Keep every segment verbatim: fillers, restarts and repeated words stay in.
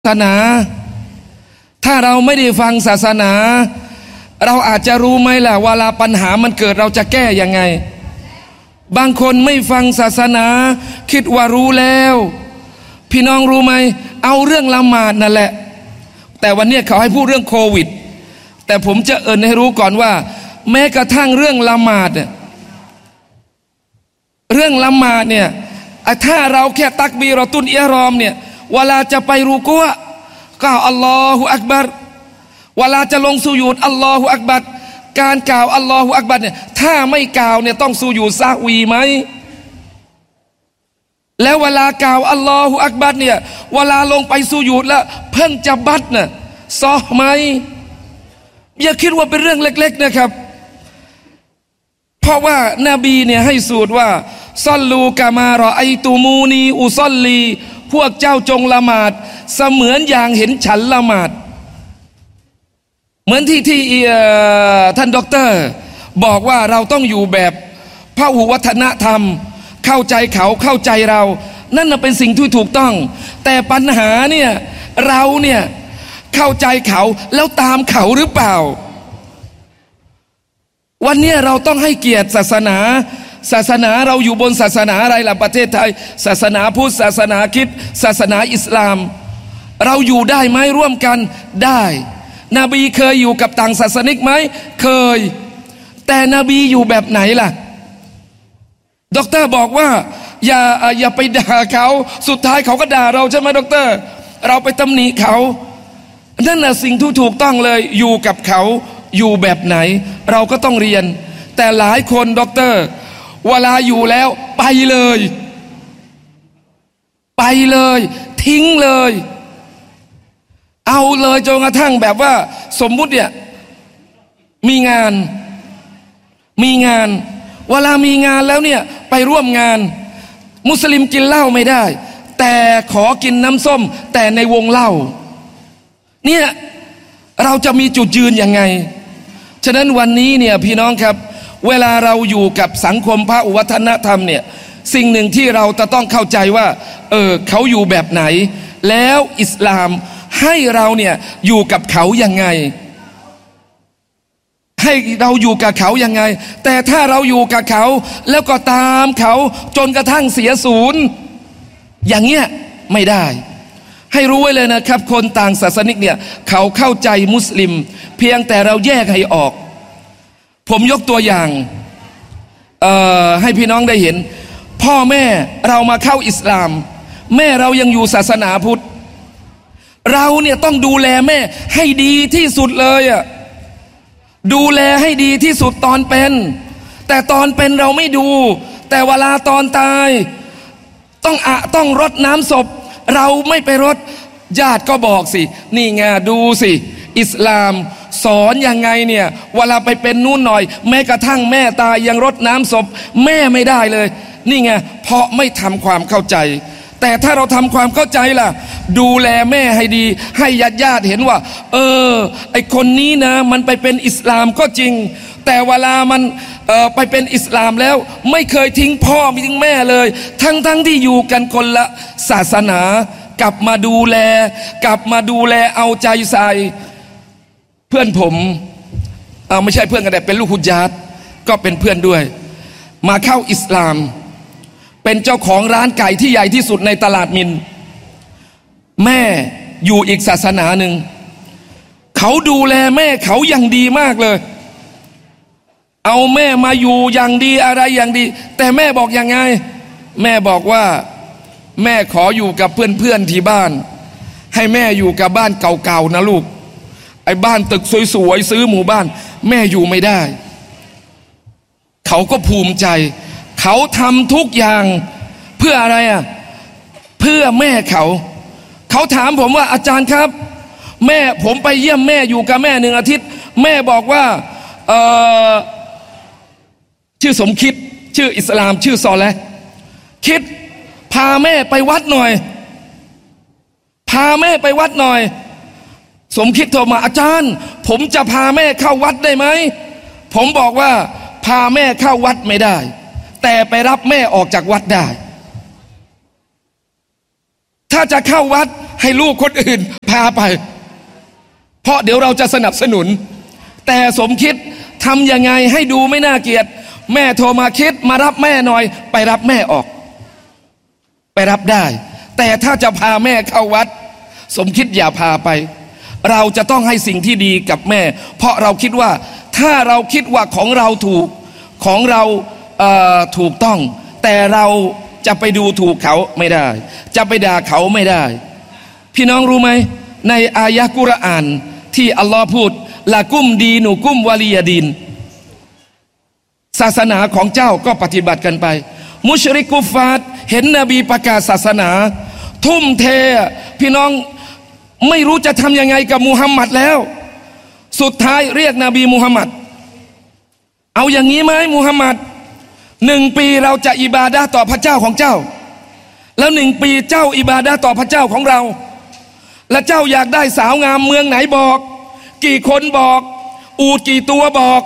ศาสนาถ้าเราไม่ได้ฟังศาสนาเราอาจจะรู้ไหมล่ะเวลาปัญหามันเกิดเราจะแก้ยังไงบางคนไม่ฟังศาสนาคิดว่ารู้แล้วพี่น้องรู้ไหมเอาเรื่องละหมาดนั่นแหละแต่วันนี้เขาให้พูดเรื่องโควิดแต่ผมจะเอิ้นให้รู้ก่อนว่าแม้กระทั่งเรื่องละหมาดเนี่ยเรื่องละหมาดเนี่ยถ้าเราแค่ตักบีรอตุนอิหรอมเนี่ยเวลาจะไปรุกูอ์ก็อัลลอฮุอักบัรเวลาจะลงสุญูดอัลลอฮุอักบัรการกล่าวอัลลอฮุอักบัรเนี่ยถ้าไม่กล่าวเนี่ยต้องสุญูดซะวีไหมแล้วเวลากล่าวอัลลอฮุอักบัรเนี่ยเวลาลงไปสุญูดแล้วเพิ่งจะบัดน่ะซอไหมอย่าคิดว่าเป็นเรื่องเล็กๆนะครับเพราะว่านบีเนี่ยให้สูตรว่าซัลลูกะมารอไอตูมูนีอุซัลลีพวกเจ้าจงละหมาดเสมือนอย่างเห็นฉันละหมาดเหมือนที่ที่ท่านด็อกเตอร์บอกว่าเราต้องอยู่แบบพหุวัฒนธรรมเข้าใจเขาเข้าใจเรานั่นน่ะเป็นสิ่งที่ถูกต้องแต่ปัญหาเนี่ยเราเนี่ยเข้าใจเขาแล้วตามเขาหรือเปล่าวันนี้เราต้องให้เกียรติศาสนาศาสนาเราอยู่บนศาสนาอะไรล่ะประเทศไทยศาสนาพุทธศาสนาคริสต์ศาสนาอิสลามเราอยู่ได้ไหมร่วมกันได้นบีเคยอยู่กับต่างศาสนิกไหมเคยแต่นบีอยู่แบบไหนล่ะด็อกเตอร์บอกว่าอย่าอย่าไปด่าเขาสุดท้ายเขาก็ด่าเราใช่ไหมด็อกเตอร์เราไปตำหนิเขานั่นน่ะสิ่งที่ถูกต้องเลยอยู่กับเขาอยู่แบบไหนเราก็ต้องเรียนแต่หลายคนด็อกเตอร์เวลาอยู่แล้วไปเลยไปเลยทิ้งเลยเอาเลยจนกระทั่งแบบว่าสมมุติเนี่ยมีงานมีงานเวลามีงานแล้วเนี่ยไปร่วมงานมุสลิมกินเหล้าไม่ได้แต่ขอกินน้ำส้มแต่ในวงเหล้าเนี่ยเราจะมีจุดยืนยังไงฉะนั้นวันนี้เนี่ยพี่น้องครับเวลาเราอยู่กับสังคมพหุวัฒนธรรมเนี่ยสิ่งหนึ่งที่เราจะต้องเข้าใจว่าเออเขาอยู่แบบไหนแล้วอิสลามให้เราเนี่ยอยู่กับเขายังไงให้เราอยู่กับเขายังไงแต่ถ้าเราอยู่กับเขาแล้วก็ตามเขาจนกระทั่งเสียศูนย์อย่างเงี้ยไม่ได้ให้รู้ไว้เลยนะครับคนต่างศาสนิกเนี่ยเขาเข้าใจมุสลิมเพียงแต่เราแยกให้ออกผมยกตัวอย่างให้พี่น้องได้เห็นพ่อแม่เรามาเข้าอิสลามแม่เรายังอยู่ศาสนาพุทธเราเนี่ยต้องดูแลแม่ให้ดีที่สุดเลยอ่ะดูแลให้ดีที่สุดตอนเป็นแต่ตอนเป็นเราไม่ดูแต่เวลาตอนตายต้องอะต้องรดน้ำศพเราไม่ไปรดญาติก็บอกสินี่ไงดูสิอิสลามสอนยังไงเนี่ยเวลาไปเป็นนู่นหน่อยแม้กระทั่งแม่ตายยังรดน้ำศพแม่ไม่ได้เลยนี่ไงเพราะไม่ทำความเข้าใจแต่ถ้าเราทำความเข้าใจล่ะดูแลแม่ให้ดีให้ญาติญาติเห็นว่าเออไอคนนี้นะมันไปเป็นอิสลามก็จริงแต่เวลามันเออไปเป็นอิสลามแล้วไม่เคยทิ้งพ่อไม่ทิ้งแม่เลยทั้งทั้งที่อยู่กันคนละศาสนากลับมาดูแลกลับมาดูแลเอาใจใส่เพื่อนผมเอาไม่ใช่เพื่อนกันแต่เป็นลูกฮุญญาตก็เป็นเพื่อนด้วยมาเข้าอิสลามเป็นเจ้าของร้านไก่ที่ใหญ่ที่สุดในตลาดมินแม่อยู่อีกศาสนาหนึ่งเขาดูแลแม่เขาอย่างดีมากเลยเอาแม่มาอยู่อย่างดีอะไรอย่างดีแต่แม่บอกยังไงแม่บอกว่าแม่ขออยู่กับเพื่อนๆที่บ้านให้แม่อยู่กับบ้านเก่าๆนะลูกไอ้บ้านตึกสวยๆซื้อหมู่บ้านแม่อยู่ไม่ได้เขาก็ภูมิใจเขาทำทุกอย่างเพื่ออะไรอ่ะเพื่อแม่เขาเขาถามผมว่าอาจารย์ครับแม่ผมไปเยี่ยมแม่อยู่กับแม่หนึ่งอาทิตย์แม่บอกว่าเออชื่อสมคิดชื่ออิสลามชื่อซอและคิดพาแม่ไปวัดหน่อยพาแม่ไปวัดหน่อยสมคิดโทรมาอาจารย์ผมจะพาแม่เข้าวัดได้ไหมผมบอกว่าพาแม่เข้าวัดไม่ได้แต่ไปรับแม่ออกจากวัดได้ถ้าจะเข้าวัดให้ลูกคนอื่นพาไปเพราะเดี๋ยวเราจะสนับสนุนแต่สมคิดทำยังไงให้ดูไม่น่าเกลียดแม่โทรมาคิดมารับแม่หน่อยไปรับแม่ออกไปรับได้แต่ถ้าจะพาแม่เข้าวัดสมคิดอย่าพาไปเราจะต้องให้สิ่งที่ดีกับแม่เพราะเราคิดว่าถ้าเราคิดว่าของเราถูกของเราเอ่อถูกต้องแต่เราจะไปดูถูกเขาไม่ได้จะไปด่าเขาไม่ได้พี่น้องรู้ไหมในอายะกุรอานที่อัลลอฮ์พูดละกุมดีหนูกุมวะลียดีนศาสนาของเจ้าก็ปฏิบัติกันไปมุชริกกุฟฟาร์เห็นนบีประกาศศาสนาทุ่มเทพี่น้องไม่รู้จะทำยังไงกับมุฮัมมัดแล้วสุดท้ายเรียกนบีมุฮัมมัดเอาอย่างนี้ไหมมุฮัมมัดหนึ่งปีเราจะอิบาดะห์ต่อพระเจ้าของเจ้าแล้วหนึ่งปีเจ้าอิบาดะห์ต่อพระเจ้าของเราและเจ้าอยากได้สาวงามเมืองไหนบอกกี่คนบอกอูฐกี่ตัวบอก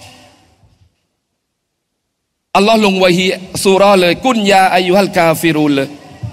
อัลลอฮ์ลงวะฮีซูเราะห์เลยกุนยาอายุฮัลกาฟิรูนเลย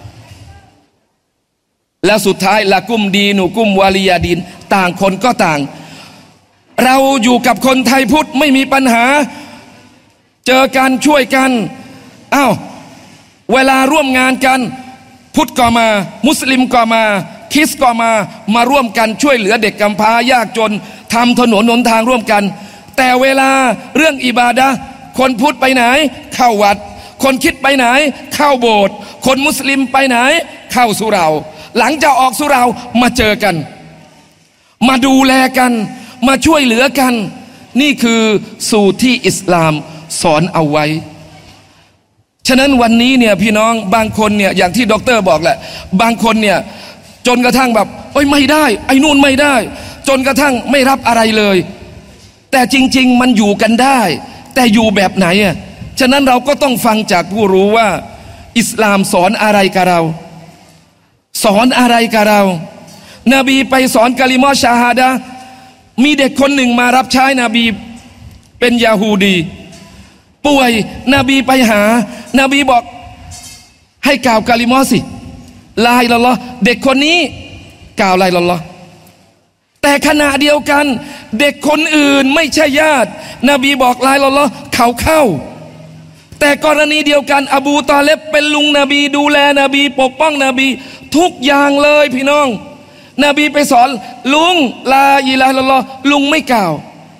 แล้วสุดท้ายละกุมดีหนูกุมวาลียาดินต่างคนก็ต่างเราอยู่กับคนไทยพุทธไม่มีปัญหาเจอกันช่วยกันอ้าวเวลาร่วมงานกันพุทธก็มามุสลิมก็มาคริสต์ก็มามาร่วมกันช่วยเหลือเด็กกำพร้ายากจนทำถนนหนทางร่วมกันแต่เวลาเรื่องอิบาดะห์คนพุทธไปไหนเข้าวัดคนคริสต์ไปไหนเข้าโบสถ์คนมุสลิมไปไหนเข้าสุเหร่าหลังจากออกสุเหร่ามาเจอกันมาดูแลกันมาช่วยเหลือกันนี่คือสูตรที่อิสลามสอนเอาไว้ฉะนั้นวันนี้เนี่ยพี่น้องบางคนเนี่ยอย่างที่ด็อกเตอร์บอกแหละบางคนเนี่ยจนกระทั่งแบบโอ้ยไม่ได้ไอ้นู่นไม่ได้จนกระทั่งไม่รับอะไรเลยแต่จริงๆมันอยู่กันได้แต่อยู่แบบไหนอ่ะฉะนั้นเราก็ต้องฟังจากผู้รู้ว่าอิสลามสอนอะไรกับเราสอนอะไรกับเรานบีไปสอนกะลิมะฮ์ชาฮาดะห์มีเด็กคนหนึ่งมารับใช้นบีเป็นยาฮูดีป่วยนบีไปหานบีบอกให้กล่าวกะลิมะฮ์สิลาอิลาฮะอิลลัลลอฮ์เด็กคนนี้กล่าวลาอิลาฮะอิลลัลลอฮ์แต่ขณะเดียวกันเด็กคนอื่นไม่ใช่ญาตินบีบอกลาอิลาฮะอิลลัลลอฮ์เขาเข้าแต่กรณีเดียวกันอบูตอเลบเป็นลุงนบีดูแลนบีปกป้องนบีทุกอย่างเลยพี่น้องนบีไปสอนลุงลาอิลาฮะอิลลัลลอฮ์ลุงไม่กล่า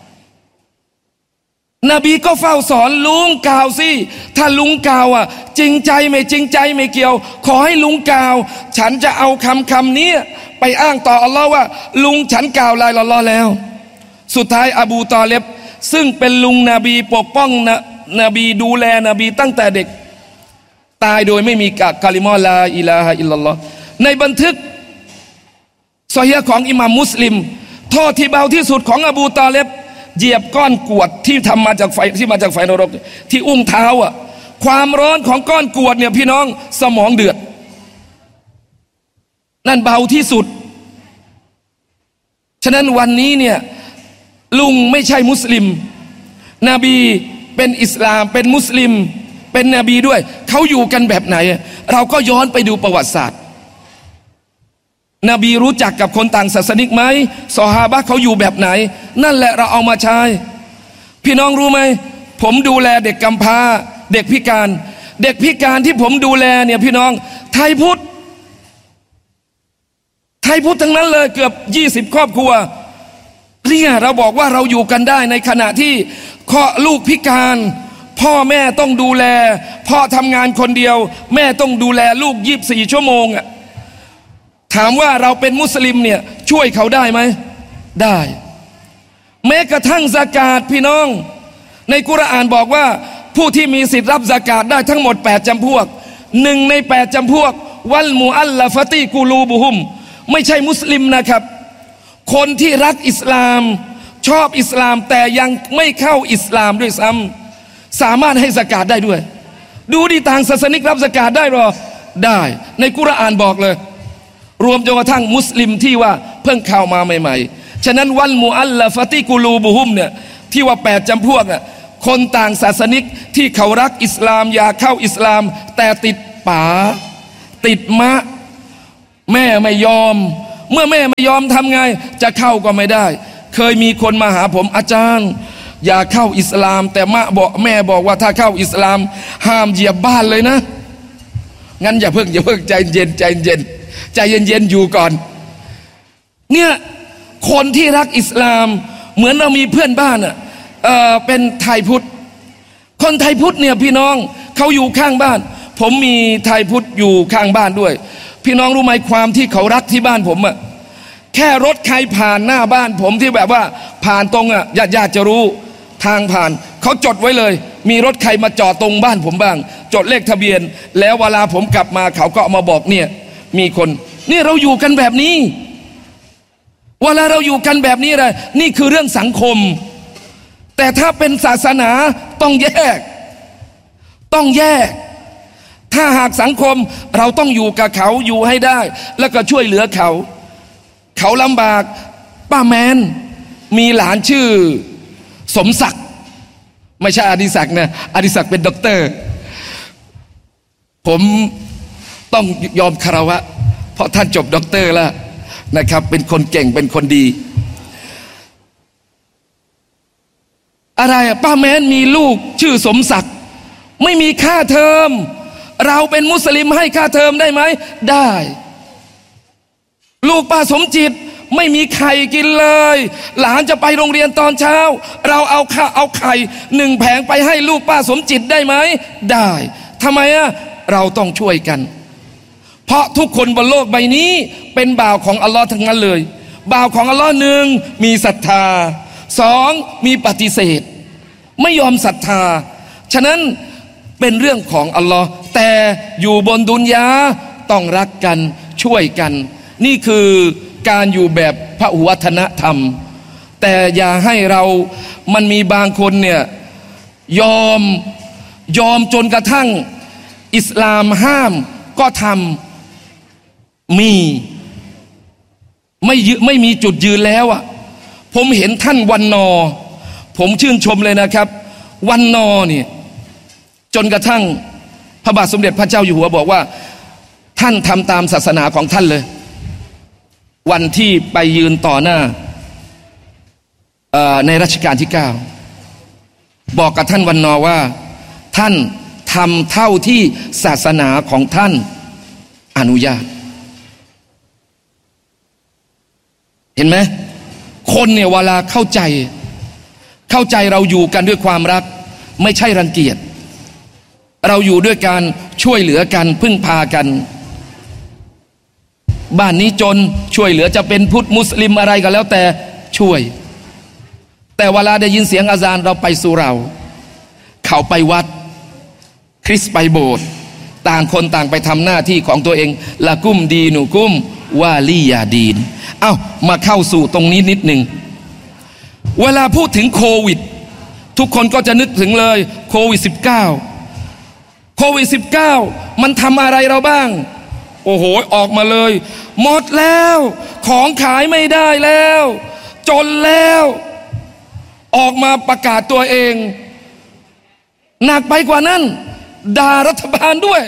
วนบีก็เฝ้าสอนลุงกล่าวสิถ้าลุงกล่าวอ่ะจริงใจไม่จริงใจไม่เกี่ยวขอให้ลุงกล่าวฉันจะเอาคำคำนี้ไปอ้างต่ออัลลอฮ์ว่าลุงฉันกล่าวลาอิลาฮะอิลลัลลอฮ์แล้วสุดท้ายอบูตอเลบซึ่งเป็นลุงนบีปกป้องนะนบีดูแลนบีตั้งแต่เด็กตายโดยไม่มีกะลิมะฮ์ลาอิลาฮะอิลลัลลอฮ์ในบันทึกซอฮีฮ์ของอิหม่ามมุสลิมโทษที่เบาที่สุดของอบูตอเลบเหยียบก้อนกรวดที่ทำมาจากไฟที่มาจากไฟนรกที่อุ้งเท้าอ่ะความร้อนของก้อนกรวดเนี่ยพี่น้องสมองเดือดนั่นเบาที่สุดฉะนั้นวันนี้เนี่ยลุงไม่ใช่มุสลิมนบีเป็นอิสลามเป็นมุสลิมเป็นนบีด้วยเขาอยู่กันแบบไหนเราก็ย้อนไปดูประวัติศาสตร์นบีรู้จักกับคนต่างศาสนิกไหมซอฮาบะห์เขาอยู่แบบไหนนั่นแหละเราเอามาใช้พี่น้องรู้ไหมผมดูแลเด็กกำพร้าเด็กพิการเด็กพิการที่ผมดูแลเนี่ยพี่น้องไทยพุทธไทยพุทธทั้งนั้นเลยเกือบยี่สิบครอบครัวเนี่ยเราบอกว่าเราอยู่กันได้ในขณะที่ข้อลูกพิการพ่อแม่ต้องดูแลพ่อทำงานคนเดียวแม่ต้องดูแลลูกยี่สิบสี่ชั่วโมงอ่ะถามว่าเราเป็นมุสลิมเนี่ยช่วยเขาได้ไหมได้แม้กระทั่งซะกาตพี่น้องในกุรอานบอกว่าผู้ที่มีสิทธิ์รับซะกาตได้ทั้งหมดแปดจำพวกหนึ่งในแปดจำพวกวัลมุอัลลฟะตีกูลูบุฮุมไม่ใช่มุสลิมนะครับคนที่รักอิสลามชอบอิสลามแต่ยังไม่เข้าอิสลามด้วยซ้ำสามารถให้ซะกาตได้ด้วยดูดิต่างศาสนิกรับซะกาตได้หรอได้ในกุรอานบอกเลยรวมจนกระทั่งมุสลิมที่ว่าเพิ่งเข้ามาใหม่ๆฉะนั้นวัลมุอัลลฟะติกูลูบุฮุมเนี่ยที่ว่าแปดจำพวกน่ะคนต่างศาสนิกที่เขารักอิสลามอยากเข้าอิสลามแต่ติดป๋าติดมะแม่ไม่ยอมเมื่อแม่ไม่ยอมทำไงจะเข้าก็ไม่ได้เคยมีคนมาหาผมอาจารย์อย่าเข้าอิสลามแต่มะบอกแม่บอกว่าถ้าเข้าอิสลามห้ามเหยียบบ้านเลยนะงั้นอย่าเพิ่งอย่าเพิ่งใจเย็นใจเย็นใจเย็นเย็นอยู่ก่อนเนี่ยคนที่รักอิสลามเหมือนเรามีเพื่อนบ้านอ่ะเออเป็นไทยพุทธคนไทยพุทธเนี่ยพี่น้องเขาอยู่ข้างบ้านผมมีไทยพุทธอยู่ข้างบ้านด้วยพี่น้องรู้ไหมความที่เขารักที่บ้านผมอ่ะแค่รถใครผ่านหน้าบ้านผมที่แบบว่าผ่านตรงอ่ะญาติญาติจะรู้ทางผ่านเขาจดไว้เลยมีรถใครมาจอดตรงบ้านผมบ้างจดเลขทะเบียนแล้วเวลาผมกลับมาเขาก็เอามาบอกเนี่ยมีคนนี่เราอยู่กันแบบนี้เวลาเราอยู่กันแบบนี้เลยนี่คือเรื่องสังคมแต่ถ้าเป็นศาสนาต้องแยกต้องแยกถ้าหากสังคมเราต้องอยู่กับเขาอยู่ให้ได้แล้วก็ช่วยเหลือเขาเขาลำบากป้าแมนมีหลานชื่อสมศักดิ์ไม่ใช่อดิศักดิ์นะอดิศักดิ์เป็นด็อกเตอร์ผมต้องยอมคารวะเพราะท่านจบด็อกเตอร์แล้วนะครับเป็นคนเก่งเป็นคนดีอะไรอะป้าแมนมีลูกชื่อสมศักดิ์ไม่มีค่าเทอมเราเป็นมุสลิมให้ค่าเทอมได้ไหมได้ลูกป้าสมจิตไม่มีไข่กินเลยหลานจะไปโรงเรียนตอนเช้าเราเอาข้าเอาไข่หนึ่งแผงไปให้ลูกป้าสมจิตได้ไหมได้ทำไมอะเราต้องช่วยกันเพราะทุกคนบนโลกใบนี้เป็นบ่าวของอัลลอฮ์ทั้งนั้นเลยบ่าวของอัลลอฮ์หนึ่งมีศรัทธาสองมีปฏิเสธไม่ยอมศรัทธาฉะนั้นเป็นเรื่องของอัลลอฮ์แต่อยู่บนดุนยาต้องรักกันช่วยกันนี่คือการอยู่แบบพหุวัฒนธรรมแต่อย่าให้เรามันมีบางคนเนี่ยยอมยอมจนกระทั่งอิสลามห้ามก็ทำมีไม่ยึไม่มีจุดยืนแล้วอ่ะผมเห็นท่านวันนอผมชื่นชมเลยนะครับวันนอเนี่ยจนกระทั่งพระบาทสมเด็จพระเจ้าอยู่หัวบอกว่าท่านทำตามศาสนาของท่านเลยวันที่ไปยืนต่อหน้าในรัชกาลที่เก้าบอกกับท่านวันนอว่าท่านทำเท่าที่ศาสนาของท่านอนุญาตเห็นไหมคนเนี่ยเวลาเข้าใจเข้าใจเราอยู่กันด้วยความรักไม่ใช่รังเกียจเราอยู่ด้วยการช่วยเหลือกันพึ่งพากันบ้านนี้จนช่วยเหลือจะเป็นพุทธมุสลิมอะไรก็แล้วแต่ช่วยแต่เวลาได้ยินเสียงอาซานเราไปสุเหร่าเขาไปวัดคริสต์ไปโบสถ์ต่างคนต่างไปทำหน้าที่ของตัวเองละกุมดีนุกุมวาลียาดีนเอ้ามาเข้าสู่ตรงนี้นิดหนึ่งเวลาพูดถึงโควิดทุกคนก็จะนึกถึงเลยโควิด สิบเก้า โควิด สิบเก้า มันทำอะไรเราบ้างโอ้โหออกมาเลยหมดแล้วของขายไม่ได้แล้วจนแล้วออกมาประกาศตัวเองหนักไปกว่านั้นด่ารัฐบาลด้วย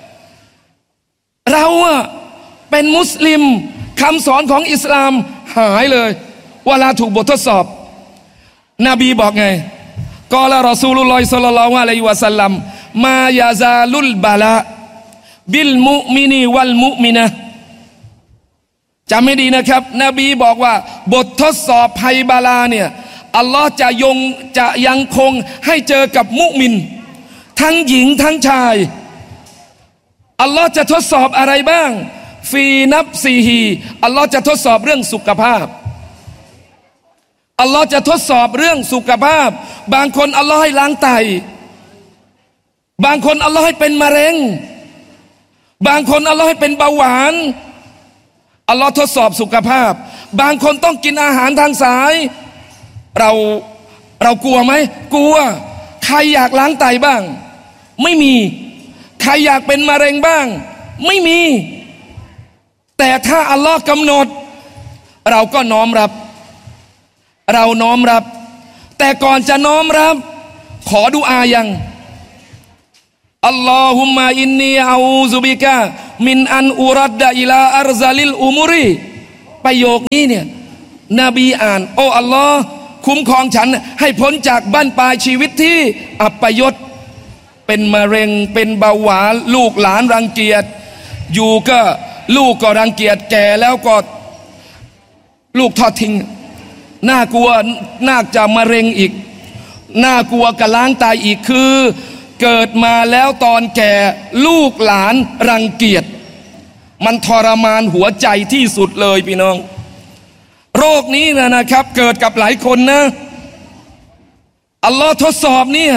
เราอะเป็นมุสลิมคำสอนของอิสลามหายเลยเวลาถูกบททดสอบนบีบอกไงกอลารอซูลุลลอฮิศ็อลลัลลอฮุอะลัยฮิวะซัลลัมมายาซาลุลบาลาบิลมุมินีวัลมุมินะจำไม่ดีนะครับนบีบอกว่าบททดสอบภัยบาลาเนี่ยอัลลอฮ์จะยงจะยังคงให้เจอกับมุมินทั้งหญิงทั้งชายอัลลอฮ์จะทดสอบอะไรบ้างฟีนับซีฮีอัลลอฮ์จะทดสอบเรื่องสุขภาพอัลลอฮ์จะทดสอบเรื่องสุขภาพบางคนอัลลอฮ์ให้ล้างไตบางคนอัลลอฮ์ให้เป็นมะเร็งบางคนอัลลอฮ์ให้เป็นเบาหวานอัลลอฮ์ทดสอบสุขภาพบางคนต้องกินอาหารทางสายเราเรากลัวไหมกลัวใครอยากล้างไตบ้างไม่มีใครอยากเป็นมะเร็งบ้างไม่มีแต่ถ้าอัลลอฮ์กำหนดเราก็น้อมรับเราน้อมรับแต่ก่อนจะน้อมรับขอดุอายังอัลลอฮุมะอินนีอาอูซุบิกะมินอันอุรัดดะอิลาอัรซาลิลอุมุรีประโยคนี้เนี่ยนบีอ่านโอ้อัลลอฮ์คุ้มครองฉันให้พ้นจากบั้นปลายชีวิตที่อัปยศเป็นมะเร็งเป็นเบาหวานลูกหลานรังเกียจอยู่ก็ลูกก็รังเกียจแก่แล้วก็ลูกทอดทิ้งน่ากลัวน่าจะมะเร็งอีกน่ากลัวกะล้างตายอีกคือเกิดมาแล้วตอนแก่ลูกหลานรังเกียจมันทรมานหัวใจที่สุดเลยพี่น้องโรคนี้นะนะครับเกิดกับหลายคนนะอัลลอฮ์ทดสอบเนี่ย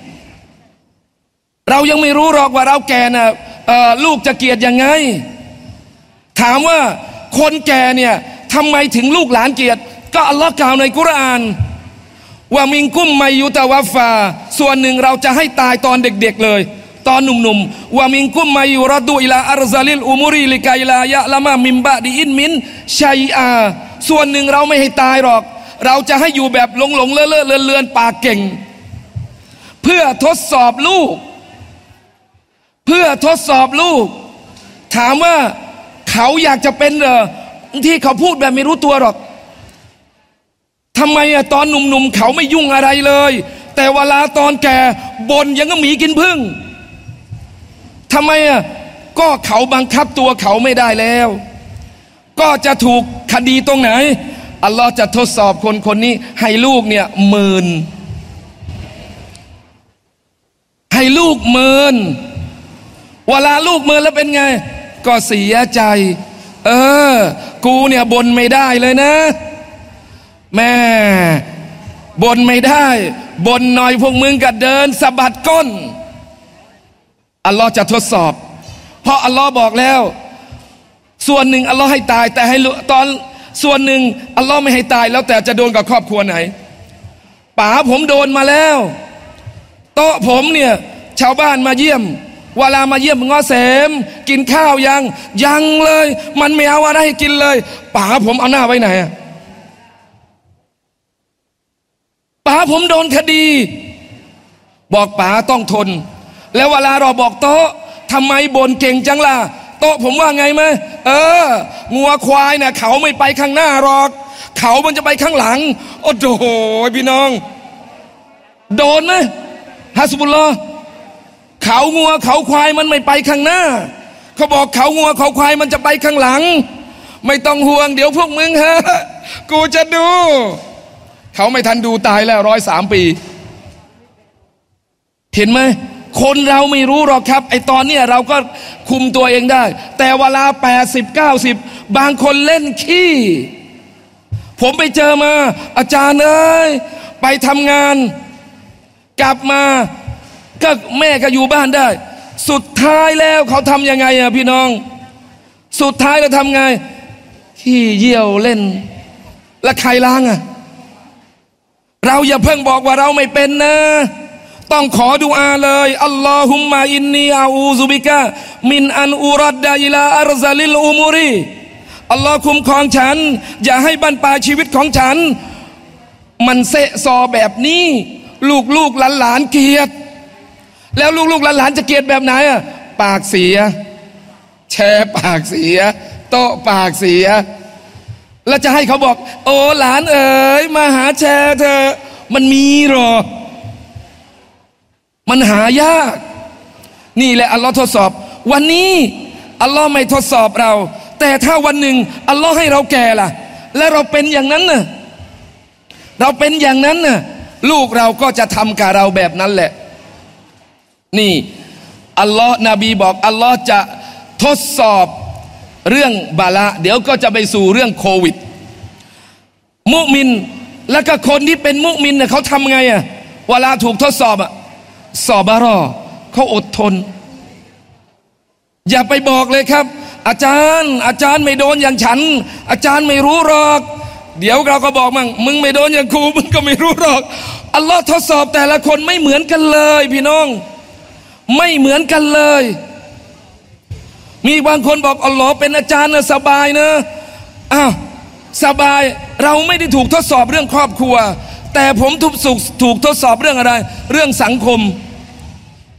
เรายังไม่รู้หรอกว่าเราแก่นะลูกจะเกลียดยังไงถามว่าคนแก่เนี่ยทำไมถึงลูกหลานเกลียดก็อัลลอฮ์กล่าวในกุรอานว่ามิงกุมไมยุตะวัฟฟาส่วนหนึ่งเราจะให้ตายตอนเด็กๆเลยตอนหนุ่มๆว่ามิงกุมไมยุรดูอิลาอัรซาลิลอุมุรีลิกาอิลายะละมามิมบะดีอินมินชัยอาส่วนหนึ่งเราไม่ให้ตายหรอกเราจะให้อยู่แบบหลงๆเลอะๆเลือนๆปากเก่งเพื่อทดสอบลูกเพื่อทดสอบลูกถามว่าเขาอยากจะเป็นเหรอที่เขาพูดแบบไม่รู้ตัวหรอกทำไมอะตอนหนุ่มๆเขาไม่ยุ่งอะไรเลยแต่เวลาตอนแก่บ่นยังก็หมีกินพึ่งทำไมอะก็เขาบังคับตัวเขาไม่ได้แล้วก็จะถูกคดีตรงไหนอัลลอฮ์จะทดสอบคนคนนี้ให้ลูกเนี่ยเมินให้ลูกเมินเวลาลูกเมินแล้วเป็นไงก็เสียใจเออกูเนี่ยบ่นไม่ได้เลยนะแม่บ่นไม่ได้บ่นหน่อยพวกมึงก็เดินสะบัดก้นอัลลอฮ์จะทดสอบเพราะอัลลอฮ์บอกแล้วส่วนหนึ่งอัลลอฮ์ให้ตายแต่ให้ตอนส่วนหนึ่งอัลลอฮ์ไม่ให้ตายแล้วแต่จะโดนกับครอบครัวไหนป๋าผมโดนมาแล้วโต๊ะผมเนี่ยชาวบ้านมาเยี่ยมเวลามาเยี่ยมง้อเสมกินข้าวยังยังเลยมันไม่เอาอะไรให้กินเลยป๋าผมเอาหน้าไว้ไหนอะป๋าผมโดนคดีบอกป๋าต้องทนแล้วเวลาเราบอกโต๊ะทำไมบ่นเก่งจังล่ะโต๊ะผมว่าไงไหมเอองัวควายเนี่ยเขาไม่ไปข้างหน้าหรอกเขามันจะไปข้างหลังโอ้โหพี่น้องโดนไหมฮัสบุลลอฮ์เขางัวเขาควายมันไม่ไปข้างหน้าเขาบอกเขางัวเขาควายมันจะไปข้างหลังไม่ต้องห่วงเดี๋ยวพวกมึงฮะกูจะดูเขาไม่ทันดูตายแล้วร้อยสามปีเห็นไหมคนเราไม่รู้หรอกครับไอตอนเนี้ยเราก็คุมตัวเองได้แต่เวลาแปดสิบเก้าสิบบางคนเล่นขี้ผมไปเจอมาอาจารย์เอ้ยไปทำงานกลับมาก็แม่ก็อยู่บ้านได้สุดท้ายแล้วเขาทำยังไงอะพี่น้องสุดท้ายเราทำไงขี้เยี่ยวเล่นแล้วใครล้างอะเราอย่าเพิ่งบอกว่าเราไม่เป็นนะต้องขอดุอาเลยอัลลอฮุมมะอินนีอาอูซุบิกะมินอันอุรัดดะอิลาอัรซาลิลอุมุรีอัลลอฮ์คุ้มครองฉันอย่าให้บั้นปลายชีวิตของฉันมันเสะซอแบบนี้ลูกลูกหลานหลานเกลียดแล้วลูกลูกหลานหลานจะเกลียดแบบไหนอ่ะปากเสียแชร์ปากเสียโต๊ะปากเสียแล้วจะให้เขาบอกโอ้หลานเอ๋ยมาหาแชร์เธอมันมีหรอมันหายากนี่แหละอัลลอฮ์ทดสอบวันนี้อัลลอฮ์ไม่ทดสอบเราแต่ถ้าวันหนึ่งอัลลอฮ์ให้เราแก่ล่ะและเราเป็นอย่างนั้นน่ะเราเป็นอย่างนั้นน่ะลูกเราก็จะทำกับเราแบบนั้นแหละนี่อัลลอฮ์นบีบอกอัลลอฮ์จะทดสอบเรื่องบาละเดี๋ยวก็จะไปสู่เรื่องโควิดมุมินแล้วก็คนที่เป็นมุมินเนี่ยเขาทำไงอ่ะเวลาถูกทดสอบอ่ะสอบารอเขาอดทนอย่าไปบอกเลยครับอาจารย์อาจารย์ไม่โดนอย่างฉันอาจารย์ไม่รู้หรอกเดี๋ยวเราก็บอกมั่งมึงไม่โดนอย่างกูมึงก็ไม่รู้หรอกอัลลอฮ์ทดสอบแต่ละคนไม่เหมือนกันเลยพี่น้องไม่เหมือนกันเลยมีบางคนบอกอัลลอฮ์เป็นอาจารย์นะสบายนะอ้าวสบายเราไม่ได้ถูกทดสอบเรื่องครอบครัวแต่ผมถูกถูกทดสอบเรื่องอะไรเรื่องสังคม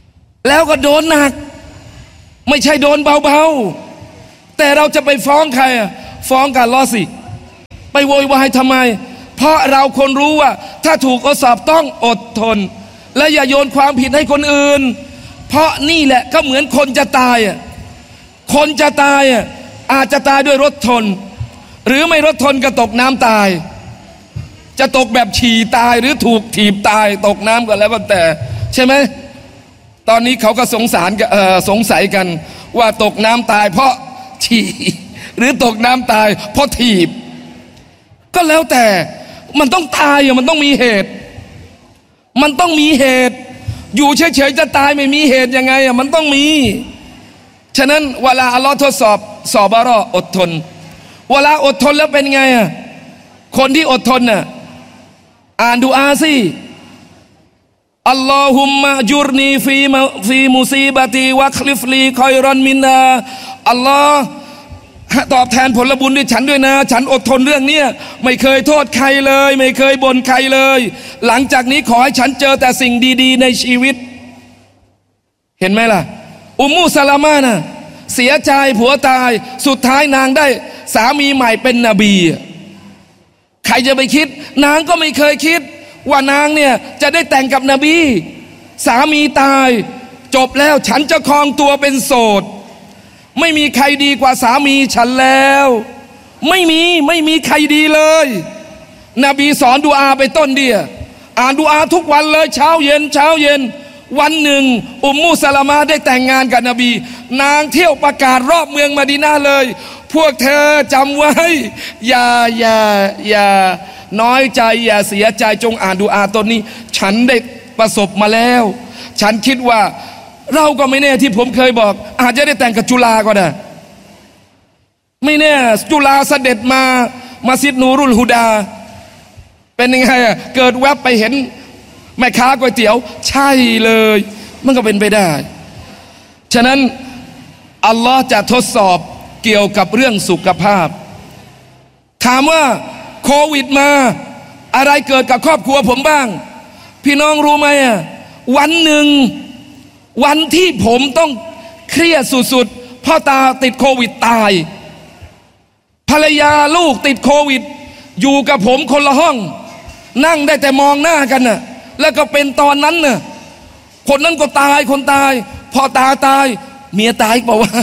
แล้วก็โดนหนักไม่ใช่โดนเบาๆแต่เราจะไปฟ้องใครอ่ะฟ้องกันล้อสิไปโวยวายทำไมเพราะเราคนรู้ว่าถ้าถูกทดสอบต้องอดทนและอย่าโยนความผิดให้คนอื่นเพราะนี่แหละก็เหมือนคนจะตายอ่ะคนจะตายอ่ะอาจจะตายด้วยรถชนหรือไม่รถชนก็ตกน้ำตายจะตกแบบฉี่ตายหรือถูกถีบตายตกน้ำก็แล้วก็แต่ใช่ไหมตอนนี้เขาก็สงสารเอ่อสงสัยกันว่าตกน้ำตายเพราะฉี่หรือตกน้ำตายเพราะถีบก็แล้วแต่มันต้องตายอ่ะมันต้องมีเหตุมันต้องมีเหตุอยู่เฉยๆจะตายไม่มีเหตุยังไงอ่ะมันต้องมีฉะนั้นเวลาอัลลอฮ์ทดสอบสอบบารออดทนเวลาอดทนแล้วเป็นไงอ่ะคนที่อดทนน่ะอ่านดุอาสิอัลลอฮุมมะจุรนีฟีมฟีมุซีบะตีวัคลิฟลีคอยรอนมินนาอัลลอฮ์ตอบแทนผลบุญด้วยฉันด้วยนะฉันอดทนเรื่องนี้ไม่เคยโทษใครเลยไม่เคยบ่นใครเลยหลังจากนี้ขอให้ฉันเจอแต่สิ่งดีๆในชีวิตเห็นไหมล่ะอุมมุสลามาน่ะเสียใจผัวตายสุดท้ายนางได้สามีใหม่เป็นนบีใครจะไปคิดนางก็ไม่เคยคิดว่านางเนี่ยจะได้แต่งกับนบีสามีตายจบแล้วฉันจะครองตัวเป็นโสดไม่มีใครดีกว่าสามีฉันแล้วไม่มีไม่มีใครดีเลยนบีสอนดุอาไปต้นเดียอ่านดุอาทุกวันเลยเช้าเย็นเช้าเย็นวันหนึ่งอุมมุสลามะได้แต่งงานกับนบีนางเที่ยวประกาศรอบเมืองมะดีนะห์เลยพวกเธอจำไว้อย่าอย่าอย่าน้อยใจอย่าเสียใจจงอ่านดุอาต้นนี้ฉันได้ประสบมาแล้วฉันคิดว่าเราก็ไม่แน่ที่ผมเคยบอกอาจจะได้แต่งกับจุฬาก็ได้ไม่แน่จุฬาเสด็จมามัสยิดนูรุลฮุดาเป็นยังไงอ่ะเกิดแวบไปเห็นแม่ค้าก๋วยเตี๋ยวใช่เลยมันก็เป็นไปได้ฉะนั้นอัลลอฮ์จะทดสอบเกี่ยวกับเรื่องสุขภาพถามว่าโควิดมาอะไรเกิดกับครอบครัวผมบ้างพี่น้องรู้ไหมอ่ะวันหนึ่งวันที่ผมต้องเครียดสุดๆพ่อตาติดโควิดตายภรรยาลูกติดโควิดอยู่กับผมคนละห้องนั่งได้แต่มองหน้ากันน่ะแล้วก็เป็นตอนนั้นน่ะคนนั้นก็ตายคนตายพ่อตาตายเมียตายบอกว่า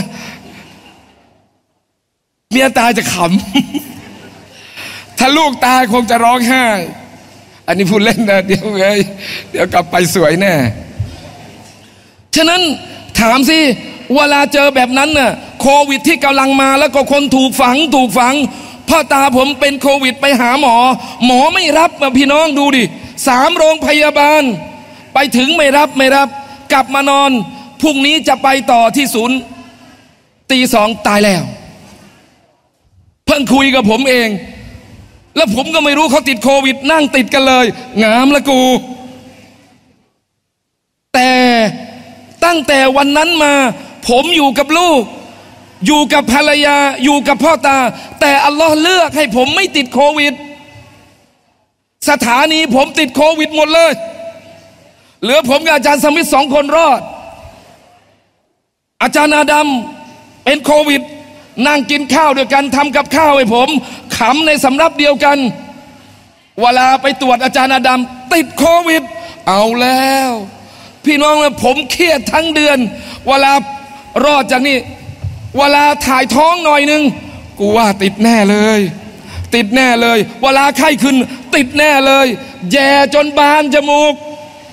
เมียตายจะขำถ้าลูกตายคงจะร้องไห้อันนี้พูดเล่นนะเดี๋ยวเลยเดี๋ยวกลับไปสวยแน่ฉะนั้นถามสิเวลาเจอแบบนั้นน่ะโควิดที่กำลังมาแล้วก็คนถูกฝังถูกฝังพ่อตาผมเป็นโควิดไปหาหมอหมอไม่รับมาพี่น้องดูดิสามโรงพยาบาลไปถึงไม่รับไม่รับกลับมานอนพรุ่งนี้จะไปต่อที่ศูนย์ตีสองตายแล้วเพิ่งคุยกับผมเองแล้วผมก็ไม่รู้เขาติดโควิดนั่งติดกันเลยงามละกูแต่ตั้งแต่วันนั้นมาผมอยู่กับลูกอยู่กับภรรยาอยู่กับพ่อตาแต่อัลลอฮ์เลือกให้ผมไม่ติดโควิดสถานีผมติดโควิดหมดเลยเหลือผมกับอาจารย์สมิทสองคนรอดอาจารย์อาดัมเป็นโควิดนั่งกินข้าวด้วยกันทำกับข้าวให้ผมขำในสำรับเดียวกันเวลาไปตรวจอาจารย์อาดัมติดโควิดเอาแล้วพี่น้องเลยผมเครียดทั้งเดือนเวลารอดจากนี่เวลาถ่ายท้องหน่อยนึงกูว่าติดแน่เลยติดแน่เลยเวลาไข้ขึ้นติดแน่เลยแย่จนบานจมูก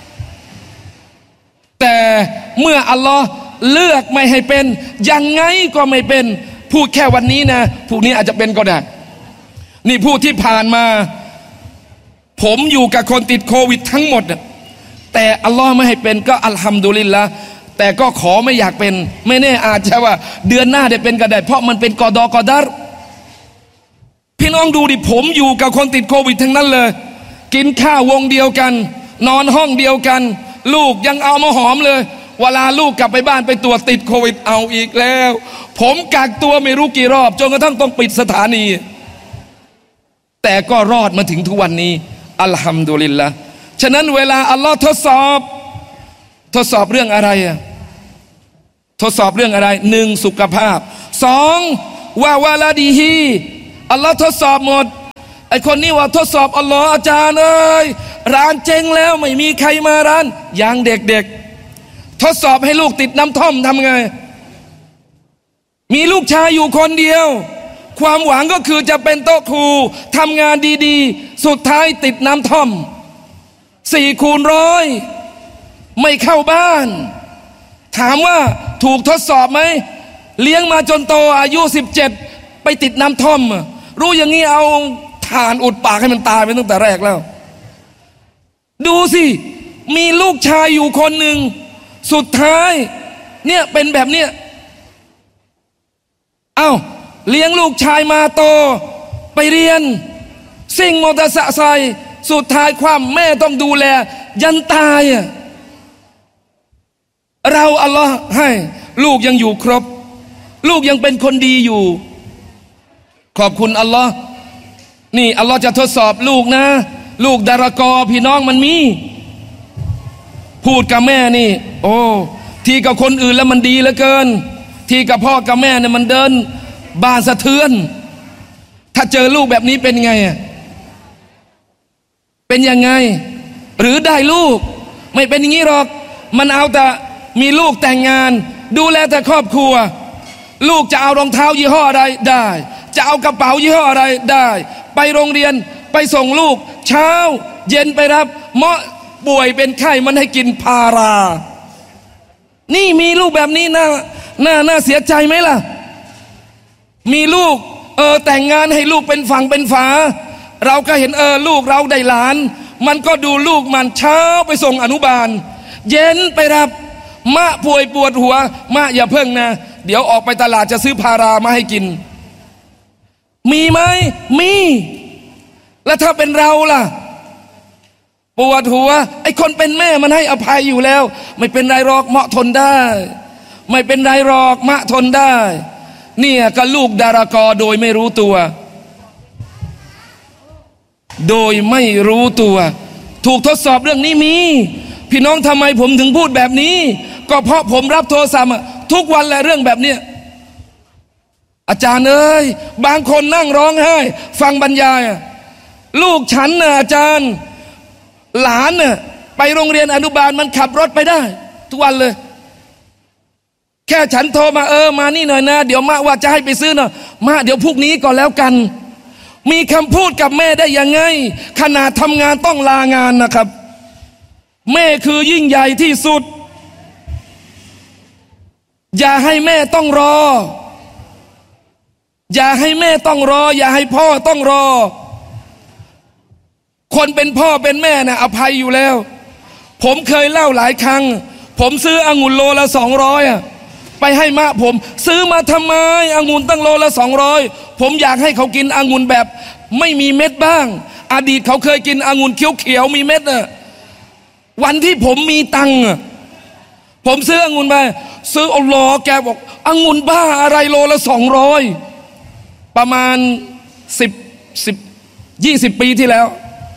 แต่เมื่ออัลลอฮ์เลือกไม่ให้เป็นยังไงก็ไม่เป็นพูดแค่วันนี้นะพรุ่งนี้อาจจะเป็นก็ได้นี่พูดที่ผ่านมาผมอยู่กับคนติดโควิดทั้งหมดแต่อัลลอฮ์ไม่ให้เป็นก็อัลฮัมดุลิลละห์แต่ก็ขอไม่อยากเป็นไม่แน่อาจจะว่าเดือนหน้าได้เป็นก็ได้เพราะมันเป็นกอดอกอดัรพี่น้องดูดิผมอยู่กับคนติดโควิดทั้งนั้นเลยกินข้าววงเดียวกันนอนห้องเดียวกันลูกยังเอามาหอมเลยเวลาลูกกลับไปบ้านไปตรวจติดโควิดเอาอีกแล้วผมกักตัวไม่รู้กี่รอบจนกระทั่งต้องปิดสถานีแต่ก็รอดมาถึงทุกวันนี้อัลฮัมดุลิลละห์ฉะนั้นเวลาอัลลอฮ์ทดสอบทดสอบเรื่องอะไรอ่ะทดสอบเรื่องอะไรหนึ่งสุขภาพสองว่าวาลาดีฮีอัลลอฮ์ทดสอบหมดไอคนนี้ว่าทดสอบอัลลอฮ์อาจารย์เอ้ยร้านเจ๊งแล้วไม่มีใครมาร้านอย่างเด็กๆทดสอบให้ลูกติดน้ำท่อมทำไงมีลูกชายอยู่คนเดียวความหวังก็คือจะเป็นโต๊ะครูทำงานดีๆสุดท้ายติดน้ำท่อมสี่คูณร้อยไม่เข้าบ้านถามว่าถูกทดสอบไหมเลี้ยงมาจนโตอายุสิบเจ็ดไปติดน้ำท่อมรู้อย่างนี้เอาถ่านอุดปากให้มันตายไปตั้งแต่แรกแล้วดูสิมีลูกชายอยู่คนหนึ่งสุดท้ายเนี่ยเป็นแบบเนี้ยเอ้าเลี้ยงลูกชายมาโตไปเรียนซิ่งมอเตอร์ไซค์สุดท้ายความแม่ต้องดูแลยันตายอ่ะเราอัลลอฮ์ให้ลูกยังอยู่ครบลูกยังเป็นคนดีอยู่ขอบคุณอัลลอฮ์นี่อัลลอฮ์จะทดสอบลูกนะลูกดารากอพี่น้องมันมีพูดกับแม่นี่โอ้ทีกับคนอื่นแล้วมันดีเหลือเกินทีกับพ่อกับแม่เนี่ยมันเดินบ้านสะเทือนถ้าเจอลูกแบบนี้เป็นไงอ่ะเป็นยังไงหรือได้ลูกไม่เป็นอย่างนี้หรอกมันเอาแต่มีลูกแต่งงานดูแลแต่ครอบครัวลูกจะเอารองเท้ายี่ห้ออะไรได้จะเอากระเป๋ายี่ห้ออะไรได้ไปโรงเรียนไปส่งลูกเช้าเย็นไปรับเมาะป่วยเป็นไข้มันให้กินพารานี่มีลูกแบบนี้น่าน่าน่าเสียใจไหมล่ะมีลูกเออแต่งงานให้ลูกเป็นฝั่งเป็นฝาเราก็เห็นเออลูกเราได้หลานมันก็ดูลูกมันเช้าไปส่งอนุบาลเย็นไปรับมะป่วยปวดหัวมะอย่าเพิ่งนะเดี๋ยวออกไปตลาดจะซื้อพารามาให้กินมีไหมมีแล้วถ้าเป็นเราล่ะปวดหัวไอ้คนเป็นแม่มันให้อภัยอยู่แล้วไม่เป็นไรหรอกเมาะทนได้ไม่เป็นไรหรอกมะทนได้เนี่ยก็ลูกดารากอโดยไม่รู้ตัวโดยไม่รู้ตัวถูกทดสอบเรื่องนี้มีพี่น้องทำไมผมถึงพูดแบบนี้ก็เพราะผมรับโทรศัพท์ทุกวันแหละเรื่องแบบเนี้ยอาจารย์เอ้ยบางคนนั่งร้องไห้ฟังบรรยายลูกฉันน่ะอาจารย์หลานน่ะไปโรงเรียนอนุบาลมันขับรถไปได้ทุกวันเลยแค่ฉันโทรมาเออมานี่หน่อยนะเดี๋ยวมาว่าจะให้ไปซื้อหน่อยมาเดี๋ยวพรุ่งนี้ก่อนแล้วกันมีคำพูดกับแม่ได้ยังไงขนาดทำงานต้องลางานนะครับแม่คือยิ่งใหญ่ที่สุดอย่าให้แม่ต้องรออย่าให้แม่ต้องรออย่าให้พ่อต้องรอคนเป็นพ่อเป็นแม่น่ะอภัยอยู่แล้วผมเคยเล่าหลายครั้งผมซื้อองุ่นโลละสองร้อยอ่ะไปให้มะผมซื้อมาทำไมองุ่นตั้งโลละสองร้อยผมอยากให้เขากินองุ่นแบบไม่มีเม็ดบ้างอดีตเขาเคยกินองุ่นเขียวๆมีเม็ดอ่ะวันที่ผมมีตังค์ผมซื้อองุ่นไปซื้อเอาล้อแกบอกองุ่นบ้าอะไรโลละสองร้อยประมาณสิบสิบยี่สิบปีที่แล้ว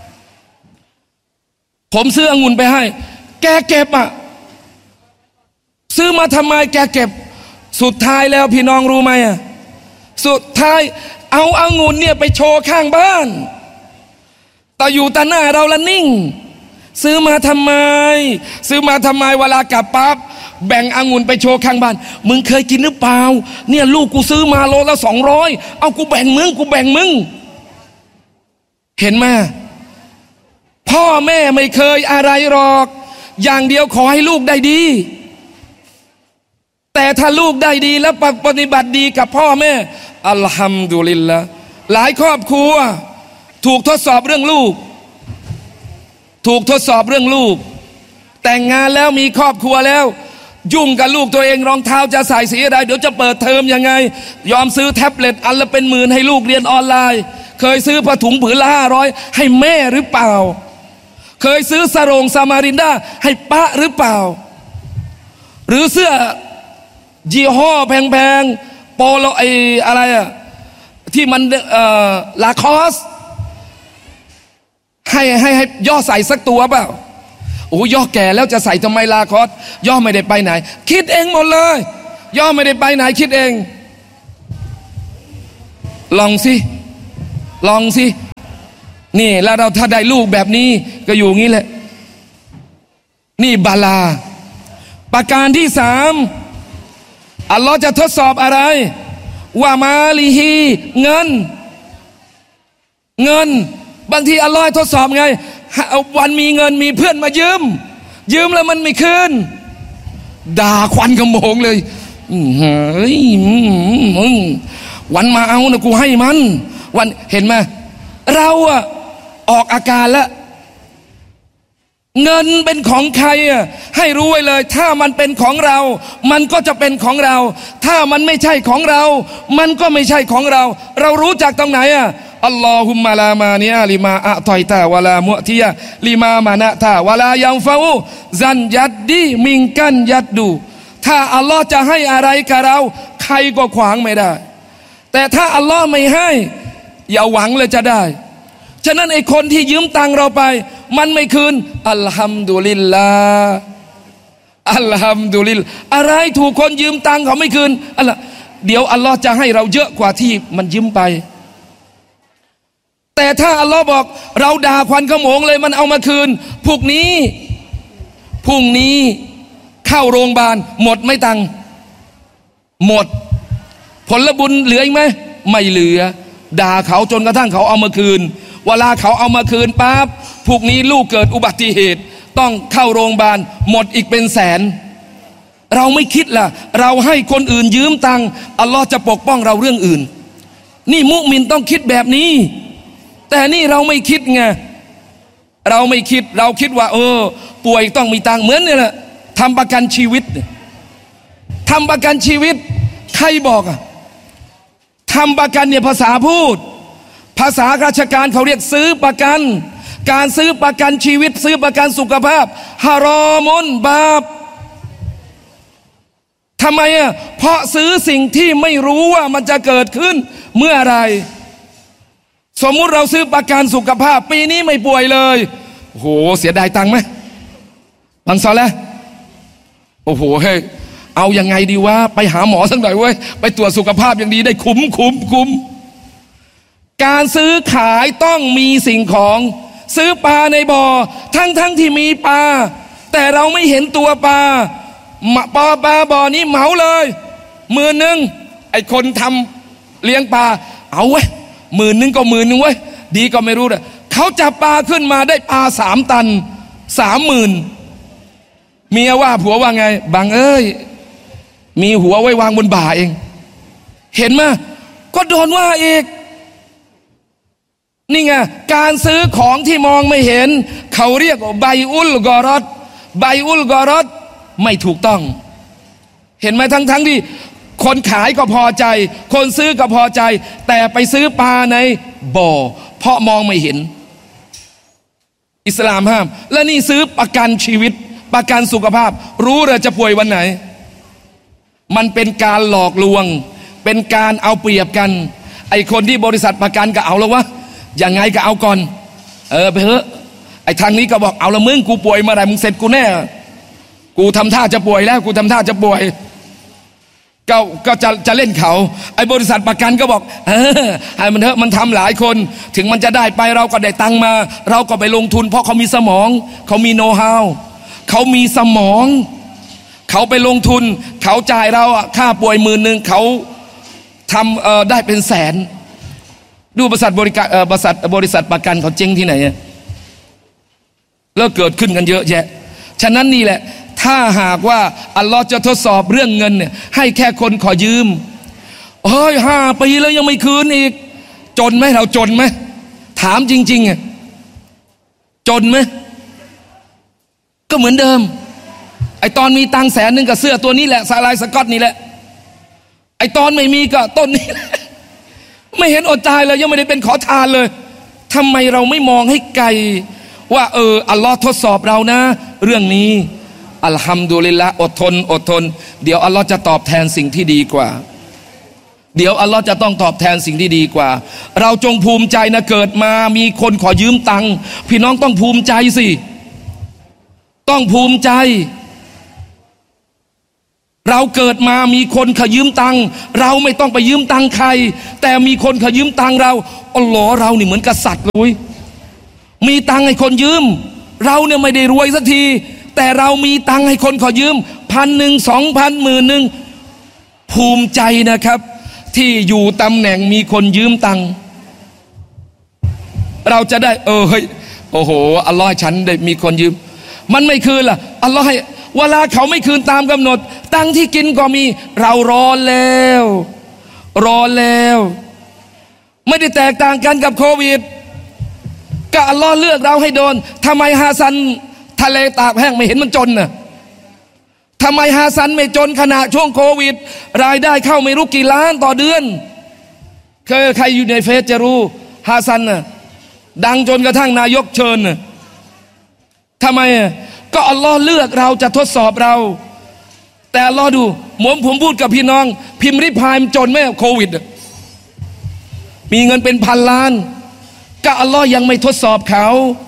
ผมซื้อองุ่นไปให้แกเก็บอ่ะซื้อมาทำไมแกเก็บสุดท้ายแล้วพี่น้องรู้ไหมอ่ะสุดท้ายเอาองุ่นเนี่ยไปโชว์ข้างบ้านแต่อยู่ตาหน้าเราละนิ่งซื้อมาทำไมซื้อมาทำไมเวลากลับปั๊บแบ่งองุ่นไปโชว์ข้างบ้านมึงเคยกินหรือเปล่าเนี่ยลูกกูซื้อมาโลละสองร้อยเอากูแบ่งมึงกูแบ่งมึงเห็นไหมพ่อแม่ไม่เคยอะไรหรอกอย่างเดียวขอให้ลูกได้ดีแต่ถ้าลูกได้ดีแล้วปฏิบัติดีกับพ่อแม่อัลฮัมดุลิลละห์หลายครอบครัวถูกทดสอบเรื่องลูกถูกทดสอบเรื่องลูกแต่งงานแล้วมีครอบครัวแล้วยุ่งกับลูกตัวเองรองเท้าจะใส่สีอะไรเดี๋ยวจะเปิดเทอมยังไงยอมซื้อแท็บเล็ตอันละเป็นหมื่นให้ลูกเรียนออนไลน์เคยซื้อผ้าถุงผืนละห้าร้อยให้แม่หรือเปล่าเคยซื้อสรงซามารินดาให้ป้าหรือเปล่าหรือเสื้อยี่ห้อแพงๆโปโลไออะไรอะที่มันเอ่อลาคอสให้ให้ให้ย่อใส่สักตัวเปล่าโอ้ย่อแก่แล้วจะใส่ทำไมลาคอสย่อไม่ได้ไปไหนคิดเองหมดเลยย่อมไม่ได้ไปไหนคิดเองลองสิลองสินี่แล้วเราถ้าได้ลูกแบบนี้ก็อยู่งี้แหละนี่บาลาประการที่สามอัลลอฮ์จะทดสอบอะไรว่ามาลิฮีเงินเงินบางทีอัลลอฮ์ทดสอบไงวันมีเงินมีเพื่อนมายืมยืมแล้วมันไม่คืนด่าควันกระโมงเลยเฮ้ยมึงวันมาเอานะกูให้มันวันเห็นไหมเราอะออกอาการแล้วเงินเป็นของใครอะให้รู้ไว้เลยถ้ามันเป็นของเรามันก็จะเป็นของเราถ้ามันไม่ใช่ของเรามันก็ไม่ใช่ของเราเรารู้จักตรงไหนอะอัลลอฮุมมะลามานีอาลิมาอะตอยตาวะลามุติยะลิมามานะตาวะลายัมฟาอูซันยัดดีมิงกันยัดดูถ้าอัลลอฮ์จะให้อะไรกับเราใครก็ขวางไม่ได้แต่ถ้าอัลลอฮ์ไม่ให้อย่าหวังเลยจะได้ฉะนั้นไอ้คนที่ยืมตังเราไปมันไม่คืนอัลฮัมดุลิลลาห์อัลฮัมดุลิลลาห์อะไรถูกคนยืมตังเขาไม่คืนอัลลอฮ์เดี๋ยวอัลลอฮ์จะให้เราเยอะกว่าที่มันยืมไปแต่ถ้าอัลลอฮ์บอกเราด่าควันขโมงเลยมันเอามาคืนพวกนี้พรุ่งนี้เข้าโรงพยาบาลหมดไม่ตังหมดผลบุญเหลืออีกไหมไม่เหลือด่าเขาจนกระทั่งเขาเอามาคืนเวลาเขาเอามาคืนปั๊บพวกนี้ลูกเกิดอุบัติเหตุต้องเข้าโรงพยาบาลหมดอีกเป็นแสนเราไม่คิดล่ะเราให้คนอื่นยืมตังอัลลอฮ์จะปกป้องเราเรื่องอื่นนี่มุมินต้องคิดแบบนี้แต่นี่เราไม่คิดไงเราไม่คิดเราคิดว่าเออป่วยต้องมีตังเหมือนนี่แหละทำประกันชีวิตทำประกันชีวิตใครบอกอะทำประกันเนี่ยภาษาพูดภาษาราชการเขาเรียกซื้อประกันการซื้อประกันชีวิตซื้อประกันสุขภาพฮารอมุนบาปทำไมอ่ะเพราะซื้อสิ่งที่ไม่รู้ว่ามันจะเกิดขึ้นเมื่อไรสมมุติเราซื้อประกันสุขภาพปีนี้ไม่ป่วยเลยโอ้โหเสียดายตังค์ไหมบังซอแล้วโอ้โหเฮ้ยเอายังไงดีวะไปหาหมอสักหน่อยเว้ยไปตรวจสุขภาพอย่างดีได้คุ้มคุ้มคุ้มการซื้อขายต้องมีสิ่งของซื้อปลาในบ่อทั้งทั้งที่มีปลาแต่เราไม่เห็นตัวปลาปลาปลาบ่อนี้เหมาเลยหมื่นหนึ่งไอ้คนทำเลี้ยงปลาเอาเว้ยหมื่นหนึ่งก็หมื่นหนึ่งเว้ยดีก็ไม่รู้เลยเขาจับปลาขึ้นมาได้ปลาสามตันสามหมื่นเมียว่าผัวว่าไงบังเอ้ยมีหัวไว้วางบนบ่าเองเห็นไหมก็โดนว่าอีกนี่ไงการซื้อของที่มองไม่เห็นเขาเรียกว่าไบอุลกอรอดไบอุลกอรอดไม่ถูกต้องเห็นไหมทั้งทั้งที่คนขายก็พอใจคนซื้อก็พอใจแต่ไปซื้อปลาในบ่อเพราะมองไม่เห็นอิสลามห้ามและนี่ซื้อประกันชีวิตประกันสุขภาพรู้เลยจะป่วยวันไหนมันเป็นการหลอกลวงเป็นการเอาเปรียบกันไอคนที่บริษัทประกันก็เอาแล้ววะยังไงก็เอาก่อนเออไปเถอะไอทางนี้ก็บอกเอาละมึงกูป่วยเมื่อไหร่มึงเสร็จกูแน่กูทำท่าจะป่วยแล้วกูทำท่าจะป่วยก็ก็จะจะเล่นเขาไอบริษัทประกันก็บอกเออให้มันเถอะมันทำหลายคนถึงมันจะได้ไปเราก็ได้ตังมาเราก็ไปลงทุนเพราะเขามีสมองเขามีโน้ตฮาวเขามีสมองเขาไปลงทุนเขาจ่ายเราอะค่าป่วยหมื่นหนึ่งเขาทำเอ่อได้เป็นแสนดูบริษัทบริการเอ่อบริษัทบริษัทประกันเขาเจ๊งที่ไหนแล้วเกิดขึ้นกันเยอะแยะฉะนั้นนี่แหละถ้าหากว่าอัลลอฮ์จะทดสอบเรื่องเงินเนี่ยให้แค่คนขอยืมเฮ้ยห้าปีแล้วยังไม่คืนอีกจนไหมเราจนไหมถามจริงๆอ่ะจนไหมก็เหมือนเดิมไอตอนมีตังแสนหนึ่งกับเสื้อตัวนี้แหละสาลายสก๊อตนี่แหละไอตอนไม่มีก็ต้นนี้ไม่เห็นอดตายเลยยังไม่ได้เป็นขอทานเลยทำไมเราไม่มองให้ไกลว่าเอออัลลอฮ์ทดสอบเรานะเรื่องนี้อัลฮัมดุลิลละอดทนอดทนเดี๋ยวอัลลอฮ์จะตอบแทนสิ่งที่ดีกว่าเดี๋ยวอัลลอฮ์จะต้องตอบแทนสิ่งที่ดีกว่าเราจงภูมิใจนะเกิดมามีคนขอยืมตังค์พี่น้องต้องภูมิใจสิต้องภูมิใจเราเกิดมามีคนขอยืมตังค์เราไม่ต้องไปยืมตังค์ใครแต่มีคนขอยืมตังค์เราอัลลอฮ์เรานี่เหมือนกษัตริย์เลยมีตังค์ให้คนยืมเราเนี่ยไม่ได้รวยสักทีแต่เรามีตังค์ให้คนขอยืมพันหนึ่งสองพันหมื่นหนึ่งภูมิใจนะครับที่อยู่ตำแหน่งมีคนยืมตังค์เราจะได้เออเฮ้ยโอ้โหอัลลอฮ์ฉันได้มีคนยืมมันไม่คืนล่ะอัลลอฮ์ให้เวลาเขาไม่คืนตามกำหนดตังค์ที่กินก็มีเรารอแล้วรอแล้วไม่ได้แตกต่างกันกับโควิดก็อัลลอฮ์เลือกเราให้โดนทำไมฮาซันทะเลตากแห้งไม่เห็นมันจนน่ะทำไมฮาซันไม่จนขณะช่วงโควิดรายได้เข้าไม่รู้กี่ล้านต่อเดือนเคยใครอยู่ในเฟซจะรู้ฮาซันน่ะดังจนกระทั่งนายกเชิญน่ะทำไมอ่ะก็อัลลอฮ์เลือกเราจะทดสอบเราแต่อัลลอฮ์ดูหมผมผมพูดกับพี่น้องพิมพ์ริพายจนไหมโควิดมีเงินเป็นพันล้านก็อัลลอฮ์ยังไม่ทดสอบเขา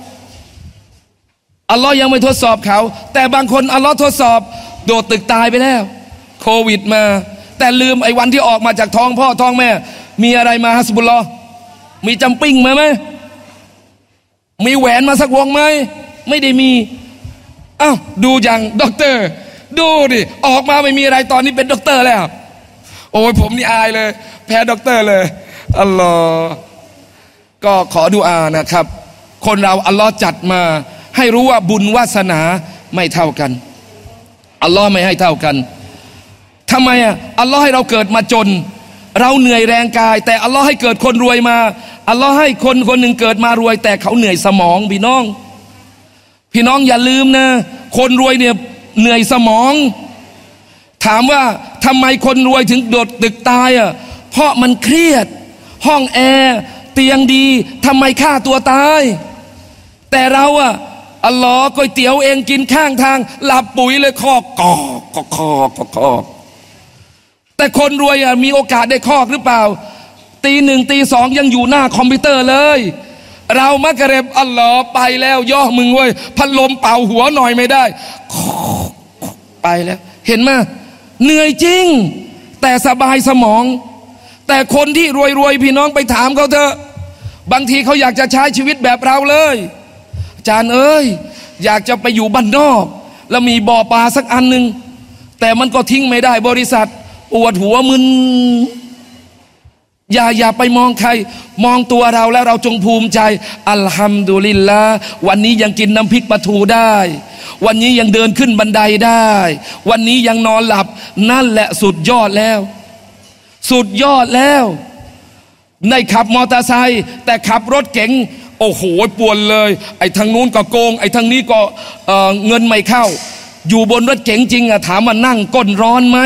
อัลลอฮ์ยังไม่ทดสอบเขาแต่บางคนอัลลอฮ์ทดสอบโดดตึกตายไปแล้วโควิดมาแต่ลืมไอ้วันที่ออกมาจากท้องพ่อท้องแม่มีอะไรมาฮัสบุลลอฮ์มีจำปิ้งมาไหมมีแหวนมาสักวงไหมไม่ได้มีอ้าวดูอย่างด็อกเตอร์ดูดิออกมาไม่มีอะไรตอนนี้เป็นด็อกเตอร์แล้วโอ้ยผมนี่อายเลยแพ้ด็อกเตอร์เลยอัลลอฮ์ก็ขอดุอานะครับคนเราอัลลอฮ์จัดมาให้รู้ว่าบุญวาสนาไม่เท่ากันอัลลอฮ์ไม่ให้เท่ากันทำไมอ่ะอัลลอฮ์ให้เราเกิดมาจนเราเหนื่อยแรงกายแต่อัลลอฮ์ให้เกิดคนรวยมาอัลลอฮ์ให้คนคนหนึ่งเกิดมารวยแต่เขาเหนื่อยสมองพี่น้องพี่น้องอย่าลืมนะคนรวยเนี่ยเหนื่อยสมองถามว่าทำไมคนรวยถึงโดดตึกตายอ่ะเพราะมันเครียดห้องแอร์เตียงดีทำไมฆ่าตัวตายแต่เราอ่ะอัลลอฮ์ก๋วยเตี๋ยวเองกินข้างทางหลับปุ๋ยเลยคอกกอกกอกกอกกอกแต่คนรวยอ่ะมีโอกาสได้คอกหรือเปล่าตีหนึ่งตีสองยังอยู่หน้าคอมพิวเตอร์เลยเรามักกะเร็บอัลลอฮ์ไปแล้วย่อมึงเว้ยพัดลมเป่าหัวหน่อยไม่ได้ไปแล้วเห็นไหมเหนื่อยจริงแต่สบายสมองแต่คนที่รวยๆพี่น้องไปถามเขาเถอะบางทีเขาอยากจะใช้ชีวิตแบบเราเลยอาจารย์เอ้ยอยากจะไปอยู่บ้านนอกแล้วมีบ่อปลาสักอันหนึ่งแต่มันก็ทิ้งไม่ได้บริษัทปวดหัวมึนอย่าอย่าไปมองใครมองตัวเราแล้วเราจงภูมิใจอัลฮัมดุลิลลาห์วันนี้ยังกินน้ำพริกปลาทูได้วันนี้ยังเดินขึ้นบันไดได้วันนี้ยังนอนหลับนั่นแหละสุดยอดแล้วสุดยอดแล้วในขับมอเตอร์ไซค์แต่ขับรถเก๋งโอ้โหปวนเลยไอ้ทางนู้นก็โกงไอ้ทางนี้ก็เอ่อเงินไม่เข้าอยู่บนรถเก๋งจริงอะถามว่านั่งก้นร้อนไหม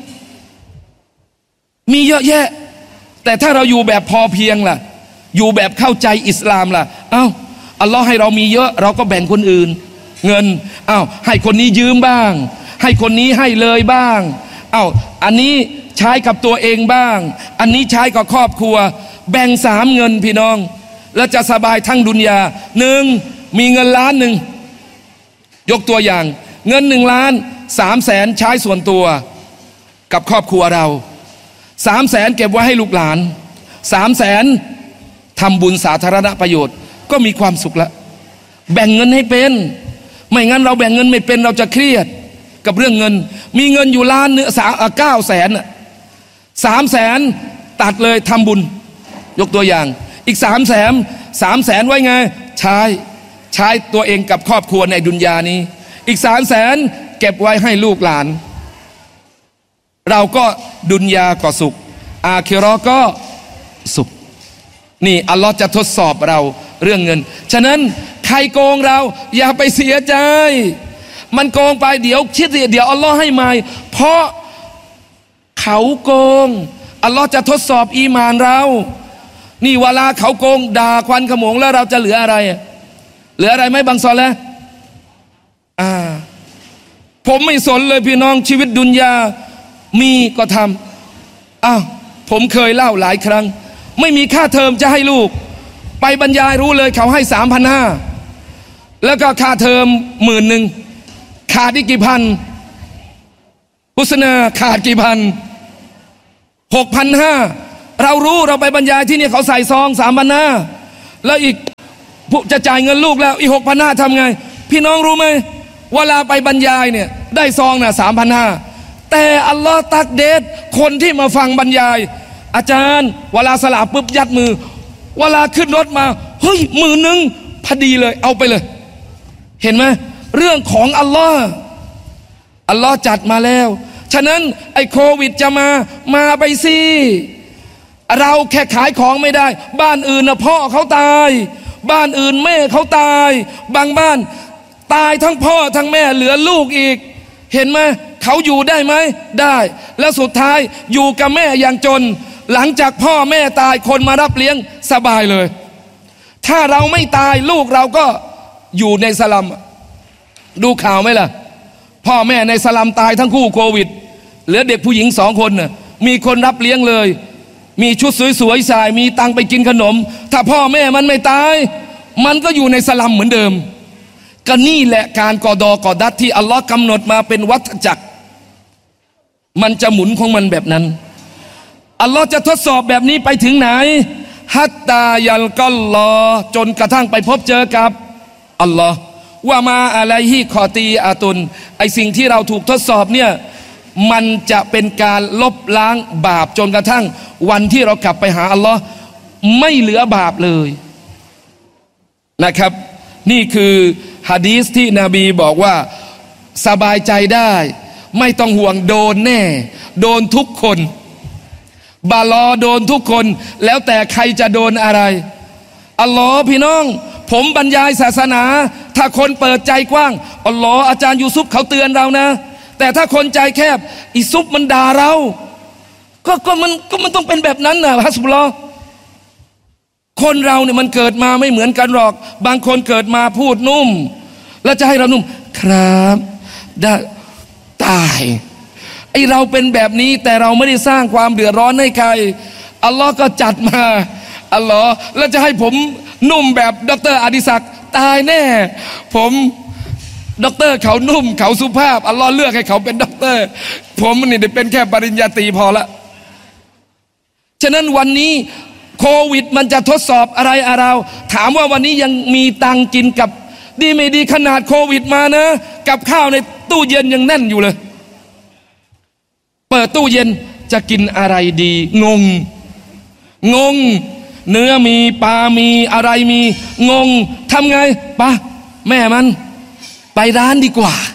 มีเยอะแยะแต่ถ้าเราอยู่แบบพอเพียงล่ะอยู่แบบเข้าใจอิสลามล่ะเอ้าอัลลอฮ์ให้เรามีเยอะเราก็แบ่งคนอื่นเงินเอ้าให้คนนี้ยืมบ้างให้คนนี้ให้เลยบ้างเอ้าอันนี้ใช้กับตัวเองบ้างอันนี้ใช้กับครอบครัวแบ่งสามเงินพี่น้องแล้วจะสบายทั้งดุนยาหนึ่งมีเงินล้านหนึ่งยกตัวอย่างเงินหนึ่งล้านสามแสนใช้ส่วนตัวกับครอบครัวเราสามแสนเก็บไว้ให้ลูกหลานสามแสนทำบุญสาธารณประโยชน์ก็มีความสุขละแบ่งเงินให้เป็นไม่งั้นเราแบ่งเงินไม่เป็นเราจะเครียดกับเรื่องเงินมีเงินอยู่ล้านเนื้อสามเก้าแสนสามแสนตัดเลยทำบุญยกตัวอย่างอีกสามแสนสามแสนไว้ไงใช้ใช้ตัวเองกับครอบครัวในดุนยานี้อีกสามแสนเก็บไว้ให้ลูกหลานเราก็ดุนยาก็สุขอาคิเราะห์ก็สุขนี่อัลลอฮ์จะทดสอบเราเรื่องเงินฉะนั้นใครโกงเราอย่าไปเสียใจมันโกงไปเดี๋ยวคิดเดี๋ยวอัลลอฮ์ให้มาเพราะเขาโกงอัลลอฮ์จะทดสอบอีมานเรานี่เวลาเขาโกงด่าควันขโมงแล้วเราจะเหลืออะไรเหลืออะไรไหมบางซอแล้วอ่าผมไม่สนเลยพี่น้องชีวิตดุนยามีก็ทำอ้าวผมเคยเล่าหลายครั้งไม่มีค่าเทอมจะให้ลูกไปบรรยายรู้เลยเขาให้สามพันห้าแล้วก็ค่าเทอมหมื่นหนึ่งขาดอีกกี่พันฮุสนาขาดกี่พันหกพันห้าเรารู้เราไปบรรยายที่นี่เขาใส่ซองสามพันห้าแล้วอีกจะจ่ายเงินลูกแล้วอีกหกพันห้าทำไงพี่น้องรู้ไหมเวลาไปบรรยายเนี่ยได้ซองน่ะสามพันห้าแต่อัลลอฮ์ตักเดชคนที่มาฟังบรรยายอาจารย์เวลาสลาปุ๊บยัดมือเวลาขึ้นรถมาเฮ้ยมือนึงพอดีเลยเอาไปเลยเห็นไหมเรื่องของอัลลอฮ์อัลลอฮ์จัดมาแล้วฉะนั้นไอ้โควิดจะมามาไปสิเราแค่ขายของไม่ได้บ้านอื่นนะพ่อเขาตายบ้านอื่นแม่เขาตายบางบ้านตายทั้งพ่อทั้งแม่เหลือลูกอีกเห็นไหมเขาอยู่ได้ไหมได้แล้วสุดท้ายอยู่กับแม่อย่างจนหลังจากพ่อแม่ตายคนมารับเลี้ยงสบายเลยถ้าเราไม่ตายลูกเราก็อยู่ในสลัมดูข่าวไหมล่ะพ่อแม่ในสลัมตายทั้งคู่โควิดเหลือเด็กผู้หญิงสองคนน่ะมีคนรับเลี้ยงเลยมีชุดสวยๆใส่มีตังไปกินขนมถ้าพ่อแม่มันไม่ตายมันก็อยู่ในสลัมเหมือนเดิมก็นี่แหละการกอดอกอดัดที่อัลลอฮ์กำหนดมาเป็นวัฏจักรมันจะหมุนของมันแบบนั้นอัลลอฮ์จะทดสอบแบบนี้ไปถึงไหนฮัตตายัลกัลลอจนกระทั่งไปพบเจอกับอัลลอฮ์ว่ามาอะไรฮิคอตีอาตุนไอสิ่งที่เราถูกทดสอบเนี่ยมันจะเป็นการลบล้างบาปจนกระทั่งวันที่เรากลับไปหาอัลลอฮ์ไม่เหลือบาปเลยนะครับนี่คือหะดีษที่นบีบอกว่าสบายใจได้ไม่ต้องห่วงโดนแน่โดนทุกคนบาลอโดนทุกคนแล้วแต่ใครจะโดนอะไรอัลลอฮ์พี่น้องผมบรรยายศาสนาถ้าคนเปิดใจกว้างอัลลอฮ์อาจารย์ยูซุฟเขาเตือนเรานะแต่ถ้าคนใจแคบอิซุฟมันด่าเราก็ก็มันก็มันต้องเป็นแบบนั้นนะฮัสบุลลอฮ์คนเราเนี่ยมันเกิดมาไม่เหมือนกันหรอกบางคนเกิดมาพูดนุ่มแล้วจะให้เรานุ่มครับได้ตายไอเราเป็นแบบนี้แต่เราไม่ได้สร้างความเดือดร้อนให้ใครอัลลอฮ์ก็จัดมาอัลลอฮ์แล้วจะให้ผมนุ่มแบบดร.อดิศักดิ์ตายแน่ผมด็อกเตอร์เขานุ่มเขาสุภาพอัลลอฮ์เลือกให้เขาเป็นด็อกเตอร์ผมนี่ได้เป็นแค่ปริญญาตรีพอละฉะนั้นวันนี้โควิดมันจะทดสอบอะไรอะไรถามว่าวันนี้ยังมีตังกินกับดีไม่ดีขนาดโควิดมานะกับข้าวในตู้เย็นยังแน่นอยู่เลยเปิดตู้เย็นจะกินอะไรดีงงงงเนื้อมีปลามีอะไรมีงงทำไงปะแม่มันไปร้านดีกว่า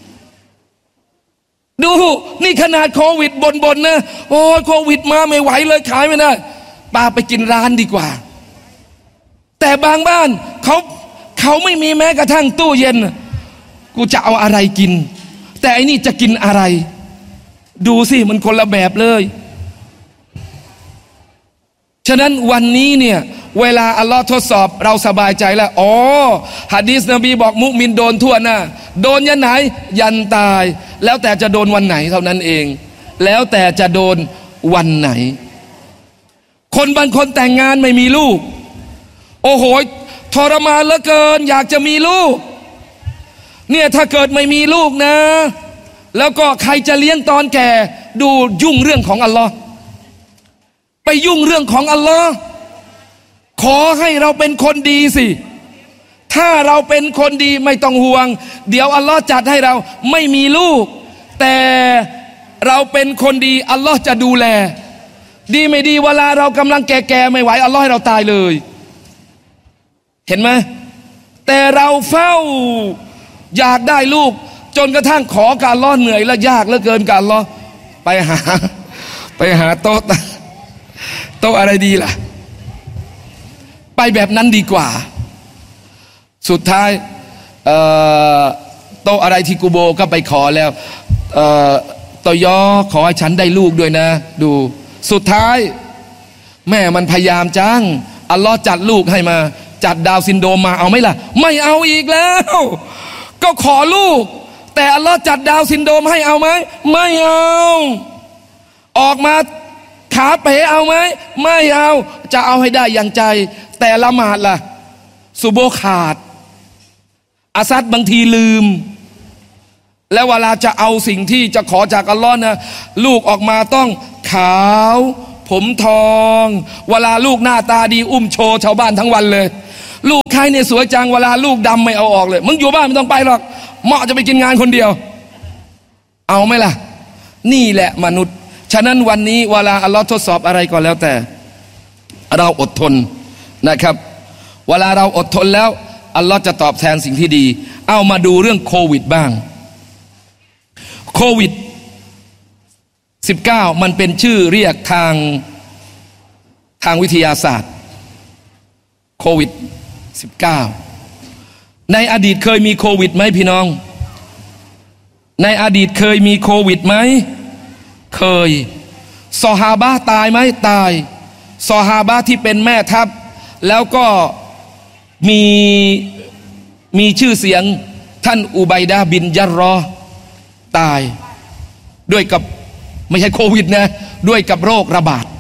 ดูนี่ขนาดโควิดบนๆนะโอ้โควิดมาไม่ไหวเลยขายไม่ได้ป้าไปกินร้านดีกว่าแต่บางบ้านเขาเขาไม่มีแม้กระทั่งตู้เย็นกูจะเอาอะไรกินแต่อันนี้จะกินอะไรดูสิมันคนละแบบเลยฉะนั้นวันนี้เนี่ยเวลาอัลลอฮ์ทดสอบเราสบายใจแล้วอ๋อหะดีษนบีบอกมุมินโดนทั่วหน้าโดนยันไหนยันตายแล้วแต่จะโดนวันไหนเท่านั้นเองแล้วแต่จะโดนวันไหนคนบางคนแต่งงานไม่มีลูกโอ้โหทรมานเหลือเกินอยากจะมีลูกเนี่ยถ้าเกิดไม่มีลูกนะแล้วก็ใครจะเลี้ยงตอนแก่ดูยุ่งเรื่องของอัลลอฮ์ไปยุ่งเรื่องของอัลลอฮ์ขอให้เราเป็นคนดีสิถ้าเราเป็นคนดีไม่ต้องห่วงเดี๋ยวอัลลอฮ์จัดให้เราไม่มีลูกแต่เราเป็นคนดีอัลลอฮ์จะดูแลดีไม่ดีเวลาเรากำลังแก่ๆไม่ไหวอัลลอฮ์ให้เราตายเลยเห็นไหมแต่เราเฝ้าอยากได้ลูกจนกระทั่งขอการล้อเหนื่อยและยากเหลือเกินการล้อไปหาไปหาโต๊ะโต๊ะอะไรดีล่ะไปแบบนั้นดีกว่าสุดท้ายโต๊ะอะไรที่กูโบก็ไปขอแล้วตอยอขอให้ฉันได้ลูกด้วยนะดูสุดท้ายแม่มันพยายามจังอัลลอฮ์จัดลูกให้มาจัดดาวซินโดรมมาเอาไหมล่ะไม่เอาอีกแล้วก็ขอลูกแต่อัลลอฮ์จัดดาวซินโดรมให้เอาไหมไม่เอาออกมาขาเป๋เอาไหมไม่เอาจะเอาให้ได้อย่างใจแต่ละหมาดล่ะสุโบขาดอาซัดบางทีลืมแล้วเวลาจะเอาสิ่งที่จะขอจากอัลลอฮ์นะลูกออกมาต้องขาวผมทองเวลาลูกหน้าตาดีอุ้มโชว์ชาวบ้านทั้งวันเลยลูกใครเนี่ยสวยจังเวลาลูกดำไม่เอาออกเลยมึงอยู่บ้านไม่ต้องไปหรอกเหมาะจะไปกินงานคนเดียวเอาไหมล่ะนี่แหละมนุษย์ฉะนั้นวันนี้เวลาอัลลอฮ์ทดสอบอะไรก็แล้วแต่เราอดทนนะครับเวลาเราอดทนแล้วอัลลอฮ์จะตอบแทนสิ่งที่ดีเอามาดูเรื่องโควิดบ้างโควิดสิบเก้ามันเป็นชื่อเรียกทางทางวิทยาศาสตร์โควิดสิบเก้าในอดีตเคยมีโควิดไหมพี่น้องในอดีตเคยมีโควิดไหมเคยซอฮาบะห์ตายไหมตายซอฮาบะห์ที่เป็นแม่ทัพแล้วก็มีมีชื่อเสียงท่านอุบัยดะห์บินยัรรอห์ตายด้วยกับไม่ใช่โควิดนะด้วยกับโรคระบาด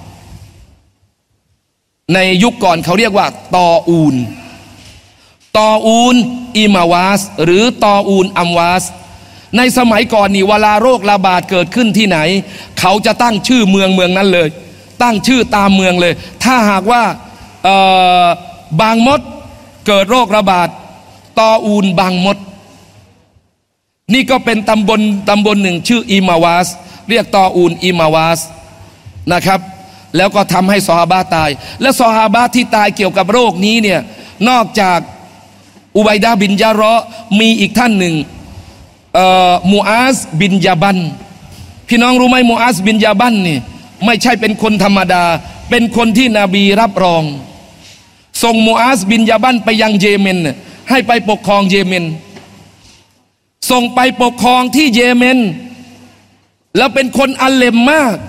ในยุคก่อนเขาเรียกว่าตออูนตออูนอิมาวาสหรือตออูนอัมวาสในสมัยก่อนนี่เวลาโรคระบาดเกิดขึ้นที่ไหนเขาจะตั้งชื่อเมืองเมืองนั้นเลยตั้งชื่อตามเมืองเลยถ้าหากว่าบางมดเกิดโรคระบาดตออูนบางมดนี่ก็เป็นตำบลตำบลหนึ่งชื่ออิมาวาสเรียกตออูนอิมาวาสนะครับแล้วก็ทำให้ซอฮาบะห์ตายและซอฮาบะห์ที่ตายเกี่ยวกับโรคนี้เนี่ยนอกจากอุบัยดะห์บินยะรอห์มีอีกท่านหนึ่งมูอาซบินยาบันพี่น้องรู้ไหมมูอาซบินยาบันนี่ไม่ใช่เป็นคนธรรมดาเป็นคนที่นบีรับรองส่งมูอาซบินยาบันไปยังเยเมนให้ไปปกครองเยเมนส่งไปปกครองที่เยเมนแล้วเป็นคนอัลเลมมาก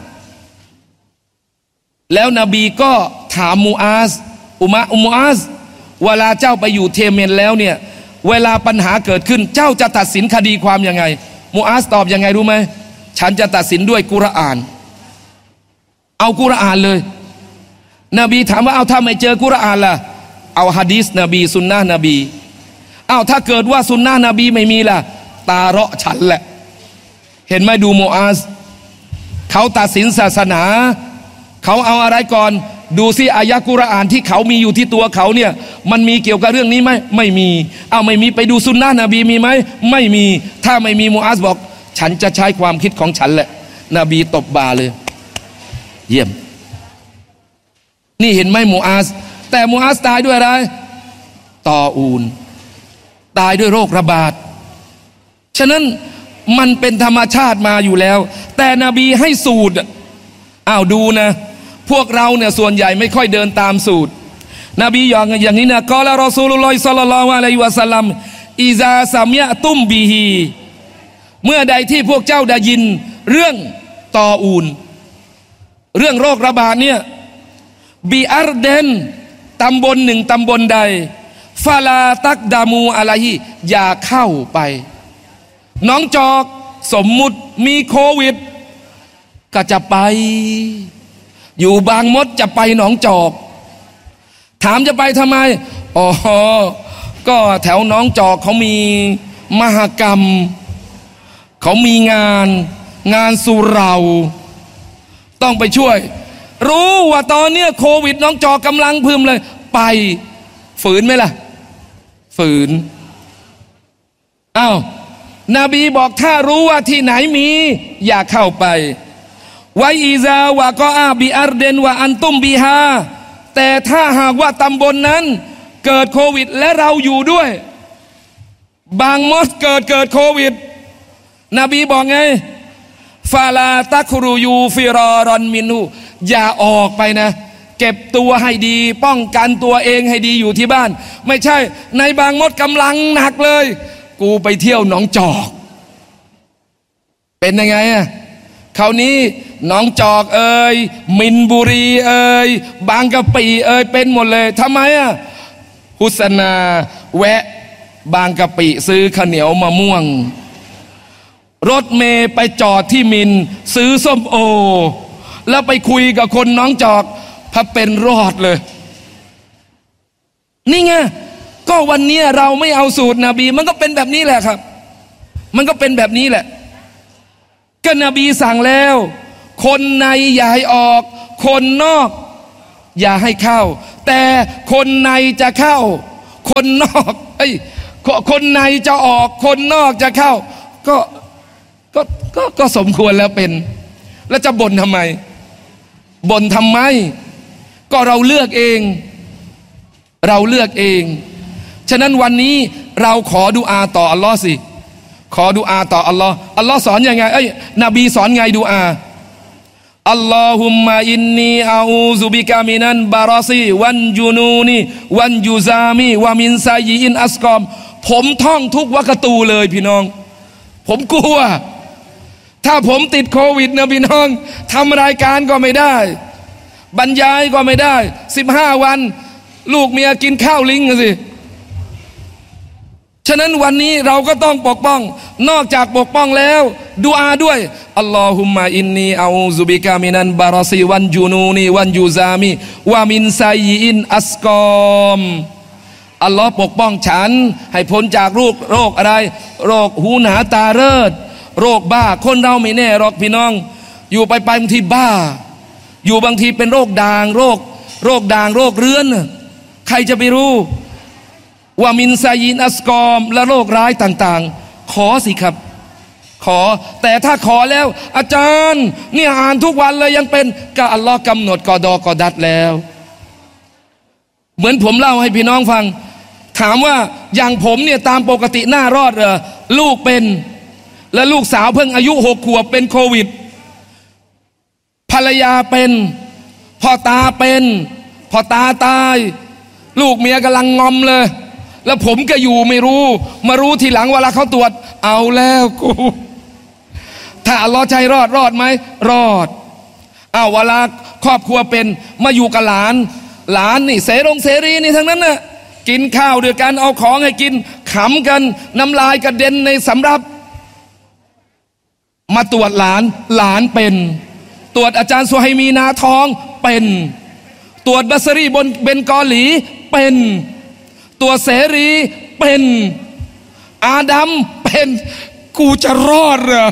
แล้วนบีก็ถามมูอาซอุมะอุมมูอาซเวลาเจ้าไปอยู่เยเมนแล้วเนี่ยเวลาปัญหาเกิดขึ้นเจ้าจะตัดสินคดีความยังไงมูอาซตอบยังไงรู้ไหมฉันจะตัดสินด้วยกุรอานเอากุรอานเลยนบีถามว่าเอาถ้าไม่เจอกุรอานล่ะเอาหะดีษนบีสุนนะนบีเอาถ้าเกิดว่าสุนนะนบีไม่มีล่ะตาเราะฉันแหละเห็นไหมดูมูอาซเขาตัดสินศาสนาเขาเอาอะไรก่อนดูซิอายะกุรอานที่เขามีอยู่ที่ตัวเขาเนี่ยมันมีเกี่ยวกับเรื่องนี้ไหมไม่มีเอาไม่มีไปดูสุนนะนบีมีไหมไม่มีถ้าไม่มีมูอาซบอกฉันจะใช้ความคิดของฉันแหละนบีตบบ่าเลยเยี่ยมนี่เห็นไหมมูอาซแต่มูอาซตายด้วยอะไรตออูนตายด้วยโรคระบาดฉะนั้นมันเป็นธรรมชาติมาอยู่แล้วแต่นบีให้สูตรอ้าวดูนะพวกเราเนี่ยส่วนใหญ่ไม่ค่อยเดินตามสูตรนบีอย่างอย่างนี้นะกอละรอซูลุลลอฮิศ็อลลัลลอฮุอะลัยฮิวะซัลลัมอิซาซามยะตุมบิฮีเมื่อใดที่พวกเจ้าได้ยินเรื่องตออูนเรื่องโรคระบาดเนี่ยบีอาร์เดนตำบลหนึ่งตำบลใดฟาลาตักดามูอะลัยฮิอย่าเข้าไปน้องจอกสมมุติมีโควิดก็จะไปอยู่บางมดจะไปหนองจอกถามจะไปทำไมอ๋อก็แถวหนองจอกเขามีมหกรรมเขามีงานงานสุเหร่าต้องไปช่วยรู้ว่าตอนเนี้ยโควิดหนองจอกกำลังพึมเลยไปฝืนไหมล่ะฝืนอ้าวนบีบอกถ้ารู้ว่าที่ไหนมีอย่าเข้าไปไวอีซาวะก็อาบิอาร์เดนวะอันตุมบีฮาแต่ถ้าหากว่าตำบลนนั้นเกิดโควิดและเราอยู่ด้วยบางมดเกิดเกิดโควิดนบีบอกไงฟาลาตักรูยูฟิรอรอนมินูอย่าออกไปนะเก็บตัวให้ดีป้องกันตัวเองให้ดีอยู่ที่บ้านไม่ใช่ในบางมดกำลังหนักเลยกูไปเที่ยวหนองจอกเป็นยังไงอะคราวนี้หนองจอกเอ่ยมินบุรีเอ่ยบางกะปิเอ่ยเป็นหมดเลยทำไมอะฮุสนาแวะบางกะปิซื้อข้าวเหนียวมะม่วงรถเมย์ไปจอดที่มินซื้อส้มโอแล้วไปคุยกับคนหนองจอกพระเป็นรอดเลยนี่ไงก็วันนี้เราไม่เอาสูตรนบีมันก็เป็นแบบนี้แหละครับมันก็เป็นแบบนี้แหละก็นบีสั่งแล้วคนในอย่าให้ออกคนนอกอย่าให้เข้าแต่คนในจะเข้าคนนอกเอ้ยคนในจะออกคนนอกจะเข้าก็ก็ก็ก็สมควรแล้วเป็นแล้วจะบ่นทำไมบ่นทำไมก็เราเลือกเองเราเลือกเองฉะนั้นวันนี้เราขอดุอาต่ออัลลอฮ์สิขอดุอาต่ออัลลอฮ์อัลลอฮ์สอนยังไงเอ้ยนบีสอนไงดุอาอัลลอฮุมมะอินนีอาอูซุบิกะมินันบารอซีวันจูนูนีวันยูซามีวะมินไซยินอัสกอมผมท่องทุกวักตูเลยพี่น้องผมกลัวถ้าผมติดโควิดนะพี่น้องทำรายการก็ไม่ได้บรรยายก็ไม่ได้สิบห้าวันลูกเมียกินข้าวลิงสิฉะนั้นวันนี้เราก็ต้องปกป้องนอกจากปกป้องแล้วดุอาด้วยอัลลอฮุมมะอินนีอาอูซุบิกะมินันบารอซีวันจูนูนีวันยูซามีวะมินไซยินอัสกอมอัลลอฮ์ปกป้องฉันให้พ้นจากโรคโรคอะไรโรคหูหนาตาเริดโรคบ้าคนเราไม่แน่หรอกพี่น้องอยู่ไปไปบางทีบ้าอยู่บางทีเป็นโรคด่างโรคโรคด่างโรคเรื้อนใครจะไปรู้ว่ามินไซยินอัสกอมและโรคร้ายต่างๆขอสิครับขอแต่ถ้าขอแล้วอาจารย์เนี่ยอ่านทุกวันเลยยังเป็นก็อัลลอฮ์กำหนดกอดอกอดัดแล้วเหมือนผมเล่าให้พี่น้องฟังถามว่าอย่างผมเนี่ยตามปกติหน้ารอดเหรอลูกเป็นและลูกสาวเพิ่งอายุหกขวบเป็นโควิดภรรยาเป็นพ่อตาเป็นพ่อตาตายลูกเมียกำลังงอมเลยแล้วผมก็อยู่ไม่รู้มารู้ทีหลังเวลาเขาตรวจเอาแล้วกูถ้าอัลลอฮ์ใจรอดรอดไหมรอดอ้าวเวลาครอบครัวเป็นมาอยู่กับหลานหลานนี่เสรงเสรีนี่ทั้งนั้นน่ะกินข้าวด้วยกันเอาของให้กินขำกันน้ำลายกระเด็นในสำรับมาตรวจหลานหลานเป็นตรวจอาจารย์สุไฮมีนาทองเป็นตรวจบัสรีบนเบนกอหลีเป็นตัวเสรีเป็นอาดัมเป็นกูจะรอดเหรอ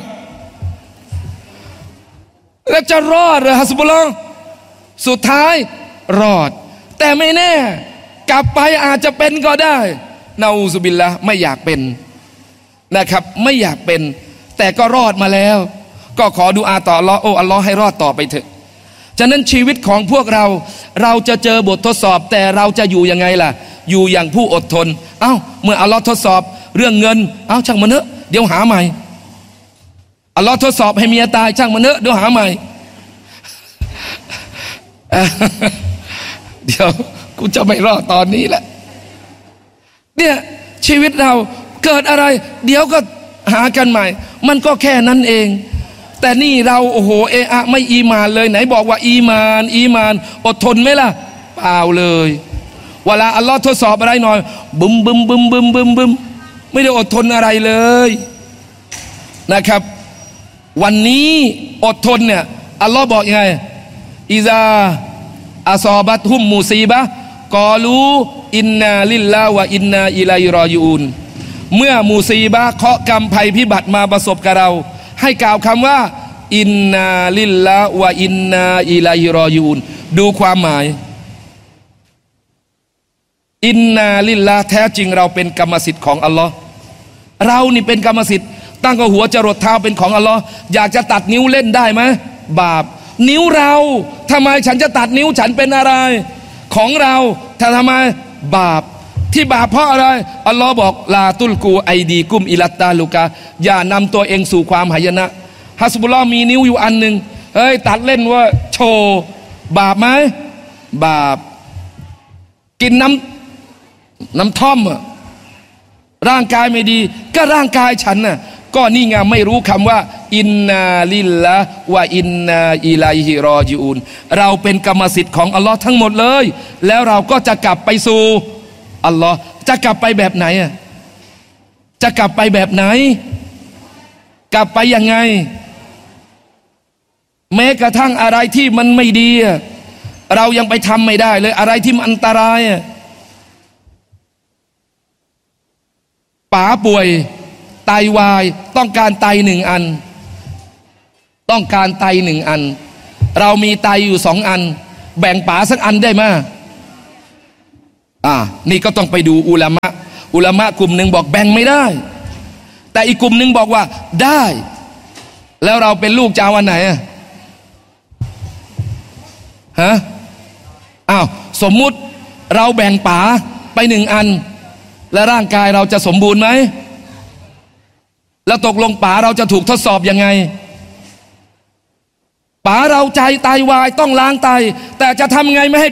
แล้วจะรอดเหรอฮัสบุลลอฮ์สุดท้ายรอดแต่ไม่แน่กลับไปอาจจะเป็นก็ได้นาอูซุบิลละไม่อยากเป็นนะครับไม่อยากเป็นแต่ก็รอดมาแล้วก็ขอดุอาต่ออัลลอฮ์โอ้อัลลอฮ์ให้รอดต่อไปเถอะฉะนั้นชีวิตของพวกเราเราจะเจอบททดสอบแต่เราจะอยู่ยังไงล่ะอยู่อย่างผู้อดทนเอ้าเมื่ออัลลอฮ์ทดสอบเรื่องเงินเอ้าช่างมันเถอะเดี๋ยวหาใหม่อัลลอฮ์ทดสอบให้เมียตายช่างมันเถอะเดี๋ยวหาใหม่เดี๋ยวกูจะไม่รอดตอนนี้แหละเนี่ยชีวิตเราเกิดอะไรเดี๋ยวก็หากันใหม่มันก็แค่นั้นเองแต่นี่เราโอ้โหเอะอะไม่อีมานเลยไหนบอกว่าอีมานอีมานอดทนไหมล่ะเปล่าเลยเวลาอัลลอฮ์ทดสอบอะไรหน่อยบึมบึมบึมบึมบึมบึมไม่ได้อดทนอะไรเลยนะครับวันนี้อดทนเนี่ยอัลลอฮ์บอกยังไงอิซาอัซอบัตฮุมมูซีบะกอลูอินนาลิลลาฮ์วะอินนาอิลัยฮิรอญิอูนเมื่อมูซีบะเคราะห์กรรมภัยพิบัติมาประสบกับเราให้กล่าวคำว่าอินนาลิลลาฮ์วะอินนาอิลัยฮิรอญิอูนดูความหมายอินนาลิลลาฮ์แท้จริงเราเป็นกรรมสิทธิ์ของอัลลอฮ์เรานี่เป็นกรรมสิทธิ์ตั้งแต่หัวจรดเท้าเป็นของอัลลอฮ์อยากจะตัดนิ้วเล่นได้ไหมบาปนิ้วเราทำไมฉันจะตัดนิ้วฉันเป็นอะไรของเราถ้าทำไมบาปที่บาปเพราะอะไรอัลลอฮ์บอกลาตุลกูไอดีกุมอิลัตตาลูกาอย่านำตัวเองสู่ความหายนะฮัสบุลลอฮ์มีนิ้วอยู่อันหนึ่งเฮ้ยตัดเล่นว่าโชว์บาปไหมบาปกินน้ำน้ำท่อมอะร่างกายไม่ดีก็ร่างกายฉันน่ะก็นี่ไงไม่รู้คำว่าอินนาลิลละวะอินนาอิลัยฮิรอญิอูนเราเป็นกรรมสิทธิ์ของอัลลอฮ์ทั้งหมดเลยแล้วเราก็จะกลับไปสู่อัลลอฮ์จะกลับไปแบบไหนอ่ะจะกลับไปแบบไหนกลับไปยังไงแม้กระทั่งอะไรที่มันไม่ดีเรายังไปทำไม่ได้เลยอะไรที่มันอันตรายป๋าป่วยไตวายต้องการไตหนึ่งอันต้องการไตหนึ่งอันเรามีไตอยู่สองอันแบ่งป๋าสักอันได้ไหมอ่านี่ก็ต้องไปดูอุลามะอุลามะกลุ่มหนึ่งบอกแบ่งไม่ได้แต่อีกกลุ่มหนึ่งบอกว่าได้แล้วเราเป็นลูกจะเอาอันไหนอะฮะอ้าวสมมุติเราแบ่งป๋าไปหนึ่งอันและร่างกายเราจะสมบูรณ์ไหมแล้วตกลงป๋าเราจะถูกทดสอบยังไงป๋าเราใจไตวายต้องล้างไตแต่จะทำไงไม่ให้